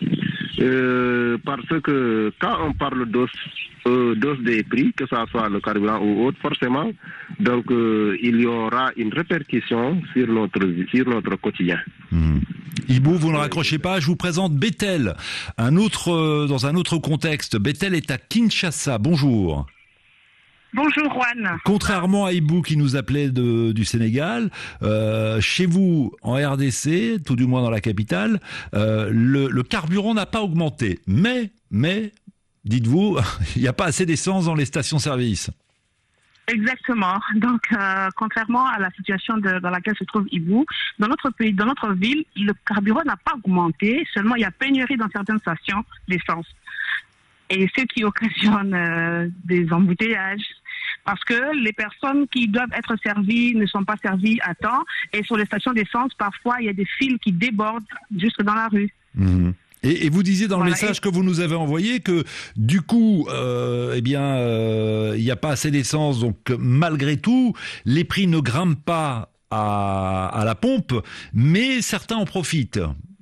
Euh, parce que quand on parle d'os, euh, d'os des prix, que ce soit le carburant ou autre, forcément, donc euh, il y aura une répercussion sur notre sur notre quotidien. Mmh. Ibou, vous ne raccrochez pas, je vous présente Bethel, un autre, euh, dans un autre contexte. Bethel est à Kinshasa. Bonjour. Bonjour Juan. Contrairement à Ibou qui nous appelait de, du Sénégal, euh, chez vous en R D C, tout du moins dans la capitale, euh, le, le carburant n'a pas augmenté. Mais, mais, dites-vous, il n'y a pas assez d'essence dans les stations-service. Exactement. Donc, euh, contrairement à la situation de, dans laquelle se trouve Ibou, dans notre pays, dans notre ville, le carburant n'a pas augmenté. Seulement, il y a pénurie dans certaines stations d'essence. Et ce qui occasionne euh, des embouteillages. Parce que les personnes qui doivent être servies ne sont pas servies à temps. Et sur les stations d'essence, parfois, il y a des files qui débordent jusque dans la rue. Mmh. Et, et vous disiez dans voilà, le message et... que vous nous avez envoyé que, du coup, euh, eh bien, euh, il n'y a pas assez d'essence. Donc, malgré tout, les prix ne grimpent pas à, à la pompe, mais certains en profitent.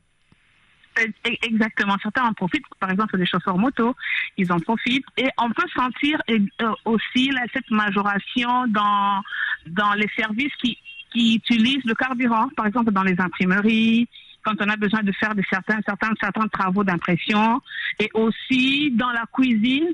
Exactement. Certains en profitent. Par exemple, les chauffeurs moto, ils en profitent. Et on peut sentir aussi là, cette majoration dans, dans les services qui, qui utilisent le carburant. Par exemple, dans les imprimeries, quand on a besoin de faire de certains, certains, certains travaux d'impression. Et aussi dans la cuisine,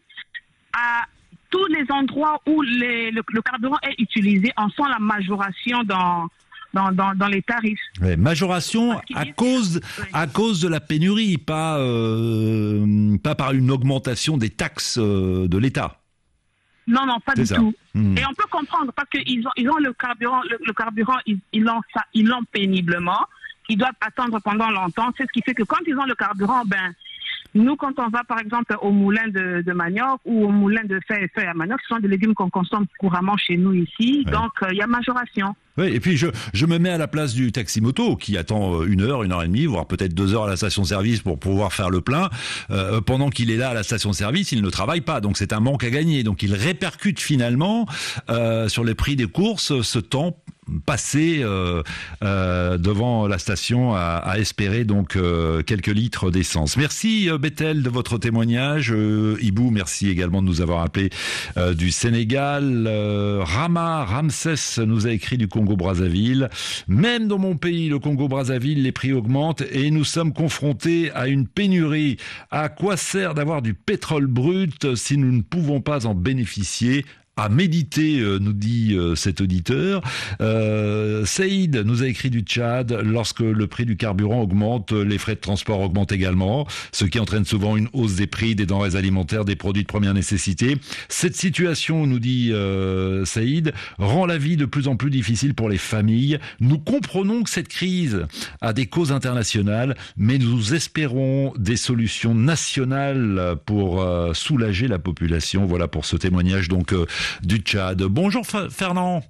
à tous les endroits où les, le, le carburant est utilisé, on sent la majoration dans... Dans, dans, dans les tarifs. Ouais, majoration à cause, oui. à cause de la pénurie, pas, euh, pas par une augmentation des taxes euh, de l'État. Non, non, pas C'est du ça. tout. Mmh. Et on peut comprendre parce qu'ils ont, ils ont le carburant, le, le carburant, ils, ils l'ont ça, ils l'ont péniblement. Ils doivent attendre pendant longtemps. C'est ce qui fait que quand ils ont le carburant, ben, nous, quand on va par exemple au moulin de, de manioc ou au moulin de feuilles à manioc, ce sont des légumes qu'on consomme couramment chez nous ici. Ouais. Donc, il euh, y a majoration. Oui, et puis je, je me mets à la place du taxi-moto qui attend une heure, une heure et demie, voire peut-être deux heures à la station-service pour pouvoir faire le plein. Euh, pendant qu'il est là à la station-service, il ne travaille pas, donc c'est un manque à gagner. Donc il répercute finalement euh, sur les prix des courses ce temps passé euh, euh, devant la station à, à espérer donc euh, quelques litres d'essence. Merci euh, Bethel de votre témoignage. Euh, Ibou, merci également de nous avoir appelé euh, du Sénégal. Euh, Rama Ramsès nous a écrit du Congo-Brazzaville. Même dans mon pays, le Congo-Brazzaville, les prix augmentent et nous sommes confrontés à une pénurie. À quoi sert d'avoir du pétrole brut si nous ne pouvons pas en bénéficier ? À méditer, euh, nous dit euh, cet auditeur. Euh, Saïd nous a écrit du Tchad. Lorsque le prix du carburant augmente, les frais de transport augmentent également, ce qui entraîne souvent une hausse des prix des denrées alimentaires, des produits de première nécessité. Cette situation, nous dit euh, Saïd, rend la vie de plus en plus difficile pour les familles. Nous comprenons que cette crise a des causes internationales, mais nous espérons des solutions nationales pour euh, soulager la population. Voilà pour ce témoignage donc euh, du Tchad. Bonjour Fernand.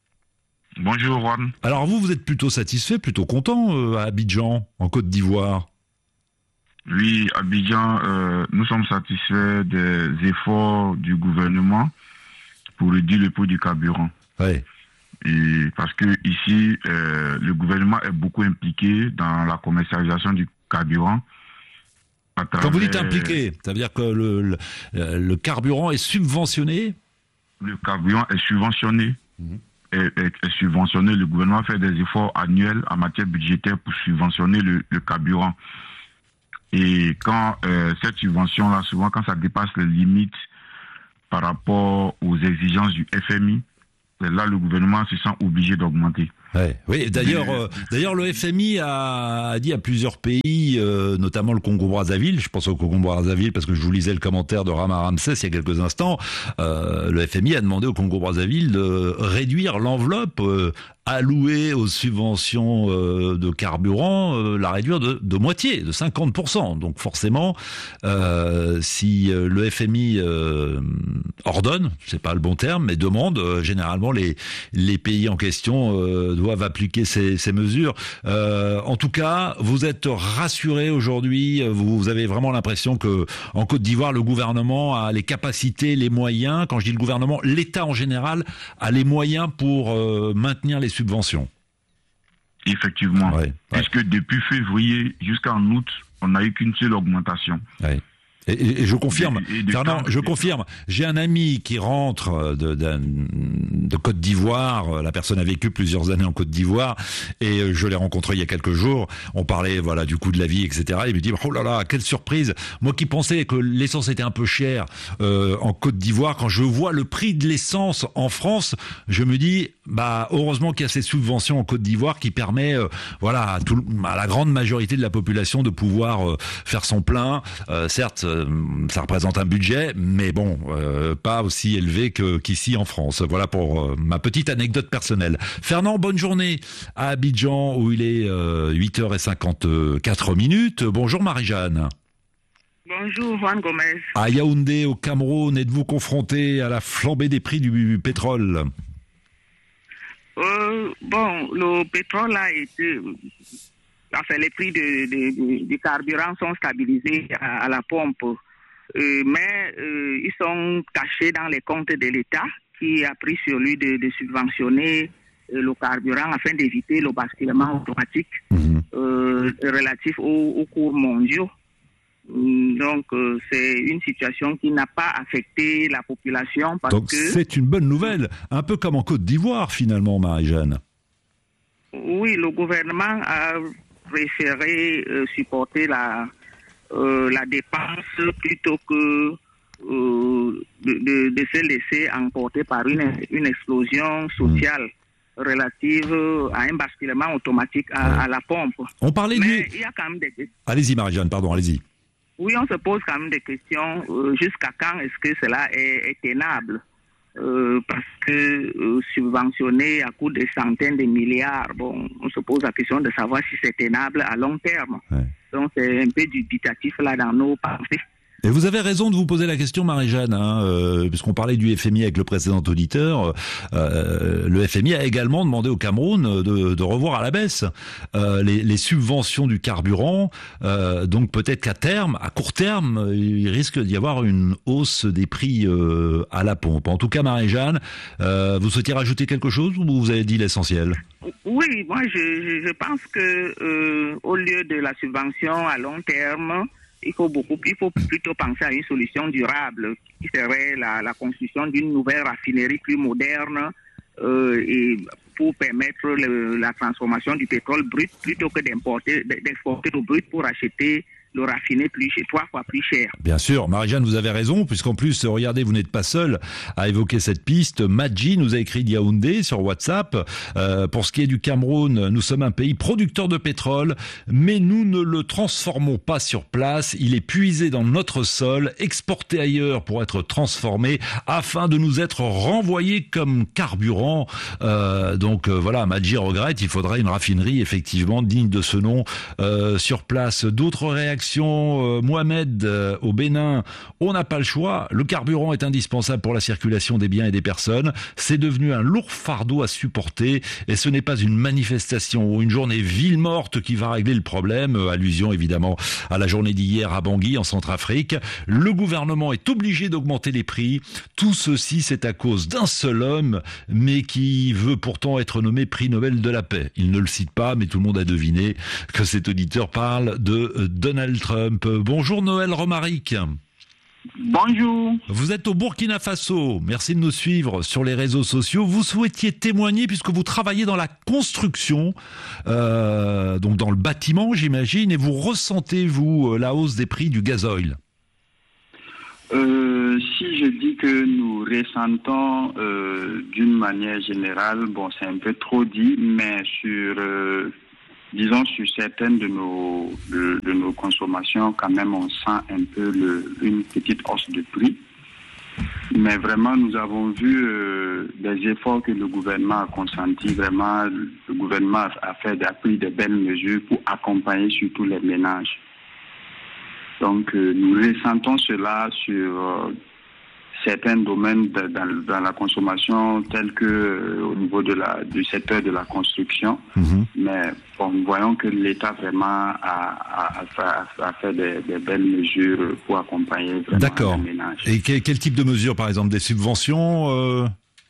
Bonjour Juan. Alors vous, vous êtes plutôt satisfait, plutôt content euh, à Abidjan, en Côte d'Ivoire? Oui, Abidjan, euh, nous sommes satisfaits des efforts du gouvernement pour réduire le prix du carburant. Ouais. Et parce que ici, euh, le gouvernement est beaucoup impliqué dans la commercialisation du carburant. Quand vous dites impliqué, ça veut dire que le, le, le carburant est subventionné? Le carburant est subventionné. Mmh. Est, est, est subventionné. Le gouvernement fait des efforts annuels en matière budgétaire pour subventionner le, le carburant. Et quand euh, cette subvention-là, souvent quand ça dépasse les limites par rapport aux exigences du F M I, là le gouvernement se sent obligé d'augmenter. Ouais, oui, d'ailleurs, euh, d'ailleurs, le F M I a, a dit à plusieurs pays, euh, notamment le Congo-Brazzaville, je pense au Congo-Brazzaville parce que je vous lisais le commentaire de Rama Ramsès il y a quelques instants, euh, le F M I a demandé au Congo-Brazzaville de réduire l'enveloppe euh, allouée aux subventions euh, de carburant, euh, la réduire de, de moitié, de cinquante pour cent. Donc forcément, euh, si euh, le F M I euh, ordonne, c'est pas le bon terme, mais demande, euh, généralement les, les pays en question euh, doivent appliquer ces, ces mesures. Euh, en tout cas, vous êtes rassurés aujourd'hui. Vous, vous avez vraiment l'impression que en Côte d'Ivoire, le gouvernement a les capacités, les moyens. Quand je dis le gouvernement, l'État en général a les moyens pour euh, maintenir les subventions. Effectivement. Ouais, ouais. Puisque depuis février jusqu'en août, on n'a eu qu'une seule augmentation. Ouais. Et, et, et je confirme, et, et Fernand, je confirme, j'ai un ami qui rentre de, de, de Côte d'Ivoire, la personne a vécu plusieurs années en Côte d'Ivoire, et je l'ai rencontré il y a quelques jours, on parlait voilà du coût de la vie, et cetera. Il me dit, oh là là, quelle surprise, moi qui pensais que l'essence était un peu chère euh, en Côte d'Ivoire, quand je vois le prix de l'essence en France, je me dis, bah heureusement qu'il y a ces subventions en Côte d'Ivoire qui permet euh, voilà, à, tout, à la grande majorité de la population de pouvoir euh, faire son plein, euh, certes, ça représente un budget, mais bon, euh, pas aussi élevé que, qu'ici en France. Voilà pour euh, ma petite anecdote personnelle. Fernand, bonne journée à Abidjan où il est euh, huit heures cinquante-quatre minutes. Bonjour Marie-Jeanne. Bonjour Juan Gomez. À Yaoundé, au Cameroun, êtes-vous confronté à la flambée des prix du pétrole? euh, Bon, le pétrole a été... Enfin, les prix de, de, de, de carburant sont stabilisés à, à la pompe, euh, mais euh, ils sont cachés dans les comptes de l'État qui a pris sur lui de, de subventionner euh, le carburant afin d'éviter le basculement automatique mmh. euh, relatif aux, aux cours mondiaux. Donc, euh, c'est une situation qui n'a pas affecté la population parce Donc, que... c'est une bonne nouvelle, un peu comme en Côte d'Ivoire finalement, Marie-Jeanne. Oui, le gouvernement a préféré euh, supporter la, euh, la dépense plutôt que euh, de, de, de se laisser emporter par une, une explosion sociale mmh. relative à un basculement automatique à, ouais. à la pompe. On parlait Mais du... il y a quand même des... Allez-y Marie-Jeanne, pardon, allez-y. Oui, on se pose quand même des questions. Euh, jusqu'à quand est-ce que cela est, est tenable? Euh, parce que euh, subventionner à coût de centaines de milliards, bon, on se pose la question de savoir si c'est tenable à long terme. Ouais. Donc c'est un peu dubitatif là dans nos pensées. Et vous avez raison de vous poser la question, Marie-Jeanne, hein, euh, puisqu'on parlait du F M I avec le précédent auditeur. Euh, le F M I a également demandé au Cameroun de, de revoir à la baisse euh, les, les subventions du carburant. Euh, donc peut-être qu'à terme, à court terme, il risque d'y avoir une hausse des prix euh, à la pompe. En tout cas, Marie-Jeanne, euh, vous souhaitez rajouter quelque chose ou vous avez dit l'essentiel? Oui, moi je, je pense que euh, au lieu de la subvention à long terme, Il faut beaucoup, il faut plutôt penser à une solution durable qui serait la, la construction d'une nouvelle raffinerie plus moderne euh, et pour permettre le, la transformation du pétrole brut plutôt que d'importer, d'exporter le brut pour acheter le raffiné plus trois fois plus cher. Bien sûr, Marie-Jeanne, vous avez raison, puisqu'en plus, regardez, vous n'êtes pas seul à évoquer cette piste. Madji nous a écrit de Yaoundé sur WhatsApp. Euh, pour ce qui est du Cameroun, nous sommes un pays producteur de pétrole, mais nous ne le transformons pas sur place. Il est puisé dans notre sol, exporté ailleurs pour être transformé, afin de nous être renvoyé comme carburant. Euh, donc euh, voilà, Madji regrette, il faudrait une raffinerie effectivement digne de ce nom euh, sur place. D'autres réactions réaction, euh, Mohamed euh, au Bénin, on n'a pas le choix. Le carburant est indispensable pour la circulation des biens et des personnes. C'est devenu un lourd fardeau à supporter et ce n'est pas une manifestation ou une journée ville morte qui va régler le problème. Allusion évidemment à la journée d'hier à Bangui en Centrafrique. Le gouvernement est obligé d'augmenter les prix. Tout ceci, c'est à cause d'un seul homme, mais qui veut pourtant être nommé prix Nobel de la paix. Il ne le cite pas, mais tout le monde a deviné que cet auditeur parle de Donald Trump. Bonjour Noël Romaric. Bonjour. Vous êtes au Burkina Faso. Merci de nous suivre sur les réseaux sociaux. Vous souhaitiez témoigner puisque vous travaillez dans la construction, euh, donc dans le bâtiment, j'imagine, et vous ressentez, vous, la hausse des prix du gasoil. Euh, si je dis que nous ressentons euh, d'une manière générale, bon, c'est un peu trop dit, mais sur... Euh, Disons, sur certaines de nos, de, de nos consommations, quand même, on sent un peu le, une petite hausse de prix. Mais vraiment, nous avons vu euh, des efforts que le gouvernement a consentis. Vraiment, le gouvernement a, fait, a pris de belles mesures pour accompagner surtout les ménages. Donc, euh, nous ressentons cela sur euh, certains domaines de, dans, dans la consommation, tels que euh, au niveau de la, du secteur de la construction. Mmh. Mais bon, nous voyons que l'État vraiment a, a, a, a fait des, des belles mesures pour accompagner vraiment D'accord. les ménages. Et quel, quel type de mesures, par exemple, des subventions euh...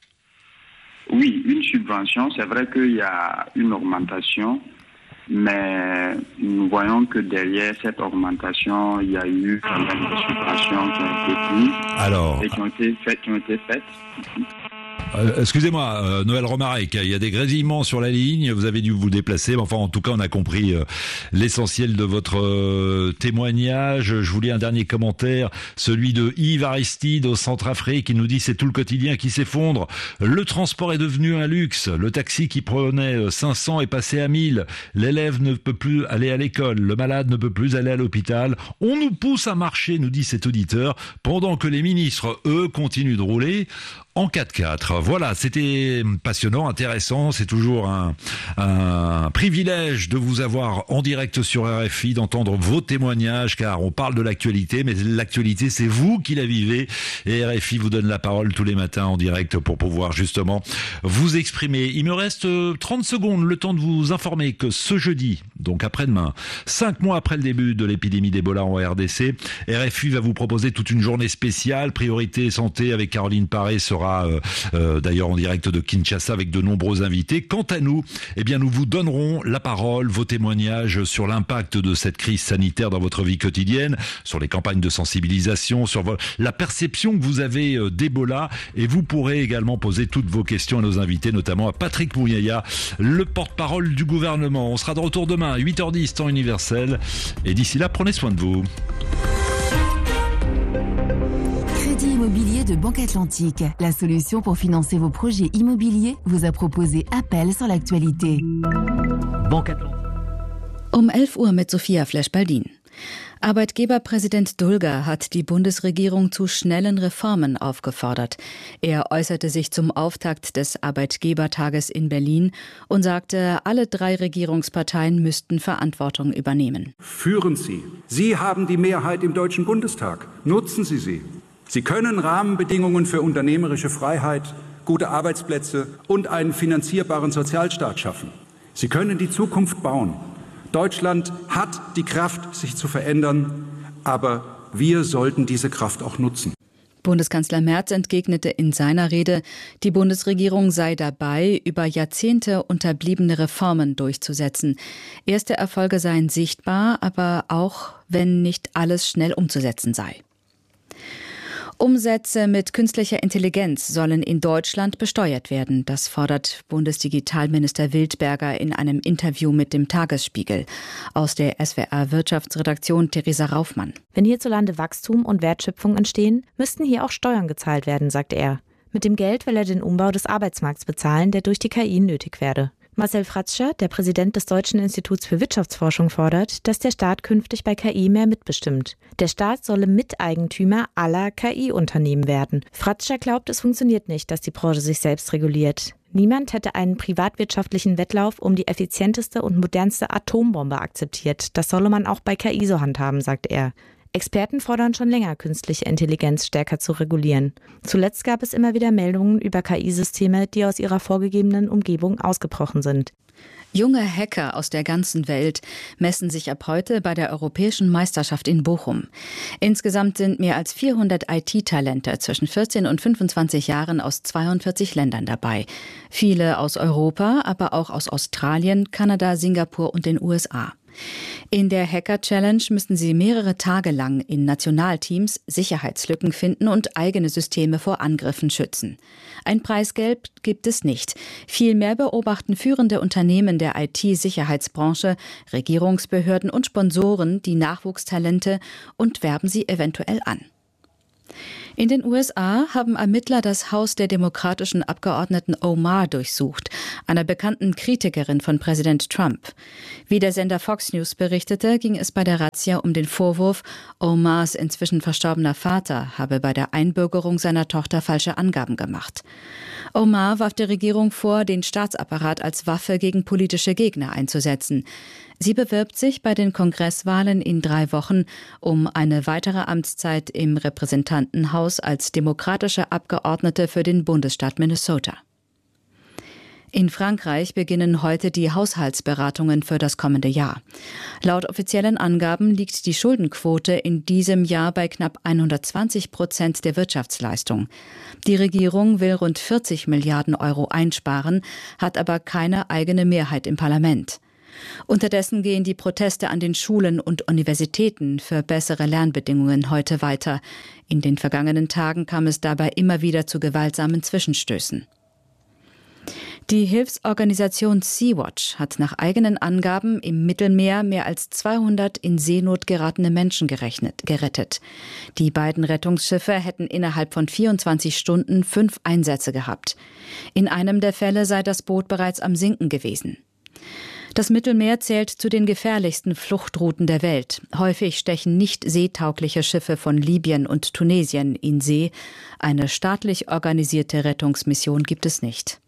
Oui, une subvention. C'est vrai qu'il y a une augmentation. Mais nous voyons que derrière cette augmentation, il y a eu quand même des subventions qui ont été prises Alors, et qui ont été faites. Qui ont été faites. Euh, excusez-moi, euh, Noël Romaric, il y a des grésillements sur la ligne, vous avez dû vous déplacer, mais enfin en tout cas on a compris euh, l'essentiel de votre euh, témoignage. Je voulais un dernier commentaire, celui de Yves Aristide au Centrafrique, qui nous dit c'est tout le quotidien qui s'effondre, le transport est devenu un luxe, le taxi qui prenait cinq cents est passé à mille, l'élève ne peut plus aller à l'école, le malade ne peut plus aller à l'hôpital, on nous pousse à marcher, nous dit cet auditeur, pendant que les ministres, eux, continuent de rouler en quatre-quatre. Voilà, c'était passionnant, intéressant. C'est toujours un, un privilège de vous avoir en direct sur R F I, d'entendre vos témoignages, car on parle de l'actualité, mais l'actualité, c'est vous qui la vivez. Et R F I vous donne la parole tous les matins en direct pour pouvoir justement vous exprimer. Il me reste trente secondes, le temps de vous informer que ce jeudi, donc après-demain, cinq mois après le début de l'épidémie d'Ebola en R D C, R F I va vous proposer toute une journée spéciale, priorité santé avec Caroline Paré sera Euh, euh, d'ailleurs en direct de Kinshasa avec de nombreux invités. Quant à nous, eh bien nous vous donnerons la parole, vos témoignages sur l'impact de cette crise sanitaire dans votre vie quotidienne, sur les campagnes de sensibilisation, sur vo- la perception que vous avez euh, d'Ebola, et vous pourrez également poser toutes vos questions à nos invités, notamment à Patrick Mouyaya, le porte-parole du gouvernement. On sera de retour demain à huit heures dix temps universel, et d'ici là, prenez soin de vous. Crédit immobilier de Banque Atlantique. La solution pour financer vos projets immobiliers vous a proposé Appel sur l'actualité. Banque Atlantique. Um elf Uhr mit Sophia Flesch-Baldin. Arbeitgeberpräsident Dulger hat die Bundesregierung zu schnellen Reformen aufgefordert. Er äußerte sich zum Auftakt des Arbeitgebertages in Berlin und sagte, alle drei Regierungsparteien müssten Verantwortung übernehmen. Führen Sie. Sie haben die Mehrheit im Deutschen Bundestag. Nutzen Sie sie. Sie können Rahmenbedingungen für unternehmerische Freiheit, gute Arbeitsplätze und einen finanzierbaren Sozialstaat schaffen. Sie können die Zukunft bauen. Deutschland hat die Kraft, sich zu verändern, aber wir sollten diese Kraft auch nutzen. Bundeskanzler Merz entgegnete in seiner Rede, die Bundesregierung sei dabei, über Jahrzehnte unterbliebene Reformen durchzusetzen. Erste Erfolge seien sichtbar, aber auch wenn nicht alles schnell umzusetzen sei. Umsätze mit künstlicher Intelligenz sollen in Deutschland besteuert werden. Das fordert Bundesdigitalminister Wildberger in einem Interview mit dem Tagesspiegel. Aus der S W R-Wirtschaftsredaktion Theresa Raufmann. Wenn hierzulande Wachstum und Wertschöpfung entstehen, müssten hier auch Steuern gezahlt werden, sagt er. Mit dem Geld will er den Umbau des Arbeitsmarkts bezahlen, der durch die K I nötig werde. Marcel Fratscher, der Präsident des Deutschen Instituts für Wirtschaftsforschung, fordert, dass der Staat künftig bei K I mehr mitbestimmt. Der Staat solle Miteigentümer aller K I-Unternehmen werden. Fratscher glaubt, es funktioniert nicht, dass die Branche sich selbst reguliert. Niemand hätte einen privatwirtschaftlichen Wettlauf um die effizienteste und modernste Atombombe akzeptiert. Das solle man auch bei K I so handhaben, sagt er. Experten fordern schon länger, künstliche Intelligenz stärker zu regulieren. Zuletzt gab es immer wieder Meldungen über K I-Systeme, die aus ihrer vorgegebenen Umgebung ausgebrochen sind. Junge Hacker aus der ganzen Welt messen sich ab heute bei der Europäischen Meisterschaft in Bochum. Insgesamt sind mehr als vierhundert I T-Talente zwischen vierzehn und fünfundzwanzig Jahren aus zweiundvierzig Ländern dabei. Viele aus Europa, aber auch aus Australien, Kanada, Singapur und den U S A. In der Hacker-Challenge müssen sie mehrere Tage lang in Nationalteams Sicherheitslücken finden und eigene Systeme vor Angriffen schützen. Ein Preisgeld gibt es nicht. Vielmehr beobachten führende Unternehmen der I T-Sicherheitsbranche, Regierungsbehörden und Sponsoren die Nachwuchstalente und werben sie eventuell an. In den U S A haben Ermittler das Haus der demokratischen Abgeordneten Omar durchsucht, einer bekannten Kritikerin von Präsident Trump. Wie der Sender Fox News berichtete, ging es bei der Razzia um den Vorwurf, Omars inzwischen verstorbener Vater habe bei der Einbürgerung seiner Tochter falsche Angaben gemacht. Omar warf der Regierung vor, den Staatsapparat als Waffe gegen politische Gegner einzusetzen. Sie bewirbt sich bei den Kongresswahlen in drei Wochen um eine weitere Amtszeit im Repräsentantenhaus als demokratische Abgeordnete für den Bundesstaat Minnesota. In Frankreich beginnen heute die Haushaltsberatungen für das kommende Jahr. Laut offiziellen Angaben liegt die Schuldenquote in diesem Jahr bei knapp hundertzwanzig Prozent der Wirtschaftsleistung. Die Regierung will rund vierzig Milliarden Euro einsparen, hat aber keine eigene Mehrheit im Parlament. Unterdessen gehen die Proteste an den Schulen und Universitäten für bessere Lernbedingungen heute weiter. In den vergangenen Tagen kam es dabei immer wieder zu gewaltsamen Zwischenstößen. Die Hilfsorganisation Sea-Watch hat nach eigenen Angaben im Mittelmeer mehr als zweihundert in Seenot geratene Menschen gerechnet, gerettet. Die beiden Rettungsschiffe hätten innerhalb von vierundzwanzig Stunden fünf Einsätze gehabt. In einem der Fälle sei das Boot bereits am Sinken gewesen. Das Mittelmeer zählt zu den gefährlichsten Fluchtrouten der Welt. Häufig stechen nicht seetaugliche Schiffe von Libyen und Tunesien in See. Eine staatlich organisierte Rettungsmission gibt es nicht.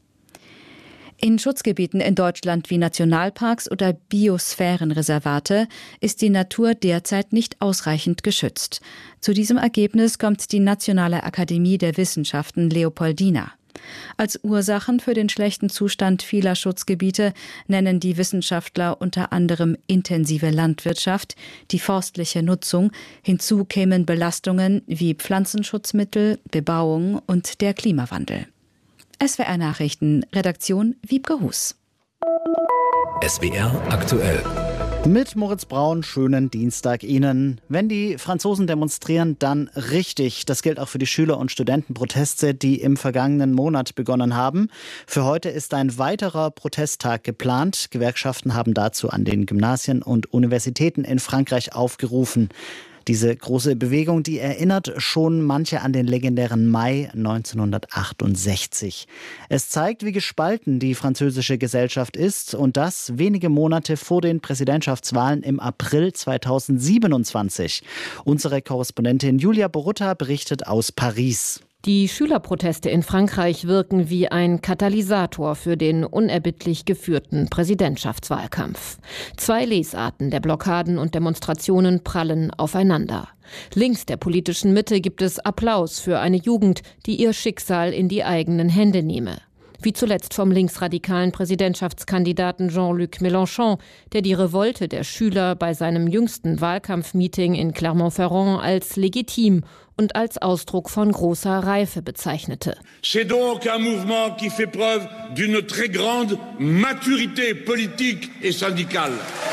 In Schutzgebieten in Deutschland wie Nationalparks oder Biosphärenreservate ist die Natur derzeit nicht ausreichend geschützt. Zu diesem Ergebnis kommt die Nationale Akademie der Wissenschaften Leopoldina. Als Ursachen für den schlechten Zustand vieler Schutzgebiete nennen die Wissenschaftler unter anderem intensive Landwirtschaft, die forstliche Nutzung, hinzu kämen Belastungen wie Pflanzenschutzmittel, Bebauung und der Klimawandel. S W R Nachrichten, Redaktion Wiebke Hus. S W R aktuell. Mit Moritz Braun, schönen Dienstag Ihnen. Wenn die Franzosen demonstrieren, dann richtig. Das gilt auch für die Schüler- und Studentenproteste, die im vergangenen Monat begonnen haben. Für heute ist ein weiterer Protesttag geplant. Gewerkschaften haben dazu an den Gymnasien und Universitäten in Frankreich aufgerufen. Diese große Bewegung, die erinnert schon manche an den legendären Mai neunzehnhundertachtundsechzig. Es zeigt, wie gespalten die französische Gesellschaft ist und das wenige Monate vor den Präsidentschaftswahlen im April zweitausendsiebenundzwanzig. Unsere Korrespondentin Julia Borutta berichtet aus Paris. Die Schülerproteste in Frankreich wirken wie ein Katalysator für den unerbittlich geführten Präsidentschaftswahlkampf. Zwei Lesarten der Blockaden und Demonstrationen prallen aufeinander. Links der politischen Mitte gibt es Applaus für eine Jugend, die ihr Schicksal in die eigenen Hände nehme. Wie zuletzt vom linksradikalen Präsidentschaftskandidaten Jean-Luc Mélenchon, der die Revolte der Schüler bei seinem jüngsten Wahlkampfmeeting in Clermont-Ferrand als legitim und als Ausdruck von großer Reife bezeichnete. C'est donc un mouvement qui fait preuve d'une très grande maturité politique et syndicale.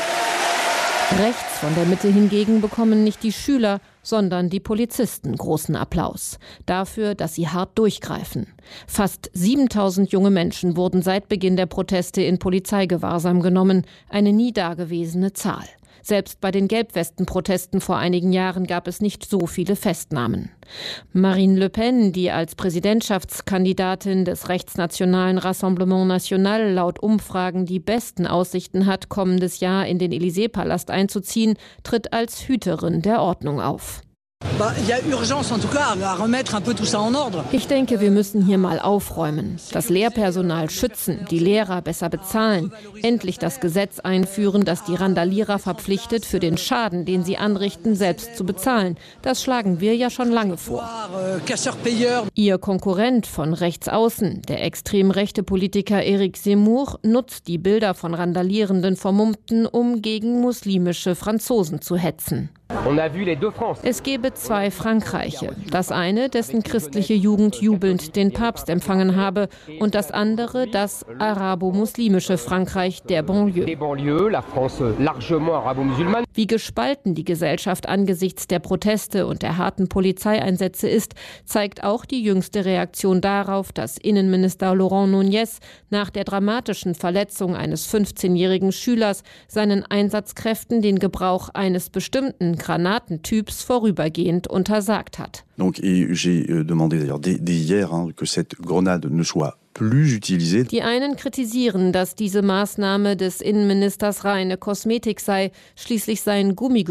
Rechts von der Mitte hingegen bekommen nicht die Schüler, sondern die Polizisten großen Applaus. Dafür, dass sie hart durchgreifen. Fast siebentausend junge Menschen wurden seit Beginn der Proteste in Polizeigewahrsam genommen. Eine nie dagewesene Zahl. Selbst bei den Gelbwesten-Protesten vor einigen Jahren gab es nicht so viele Festnahmen. Marine Le Pen, die als Präsidentschaftskandidatin des rechtsnationalen Rassemblement National laut Umfragen die besten Aussichten hat, kommendes Jahr in den Élysée-Palast einzuziehen, tritt als Hüterin der Ordnung auf. Ich denke, wir müssen hier mal aufräumen, das Lehrpersonal schützen, die Lehrer besser bezahlen, endlich das Gesetz einführen, das die Randalierer verpflichtet, für den Schaden, den sie anrichten, selbst zu bezahlen. Das schlagen wir ja schon lange vor. Ihr Konkurrent von rechts außen, der extrem rechte Politiker Éric Zemmour, nutzt die Bilder von randalierenden Vermummten, um gegen muslimische Franzosen zu hetzen. Es gebe zwei Frankreiche. Das eine, dessen christliche Jugend jubelnd den Papst empfangen habe, und das andere, das arabo-muslimische Frankreich der Banlieue. Wie gespalten die Gesellschaft angesichts der Proteste und der harten Polizeieinsätze ist, zeigt auch die jüngste Reaktion darauf, dass Innenminister Laurent Nunez nach der dramatischen Verletzung eines fünfzehnjährigen Schülers seinen Einsatzkräften den Gebrauch eines bestimmten Granatentyps vorübergehend untersagt hat. Donc, et j'ai demandé d'ailleurs dès, dès hier hein, que cette grenade ne soit plus utilisée. Die einen kritisieren, dass diese Maßnahme des Innenministers reine Kosmetik sei. Schließlich seien Gummigurte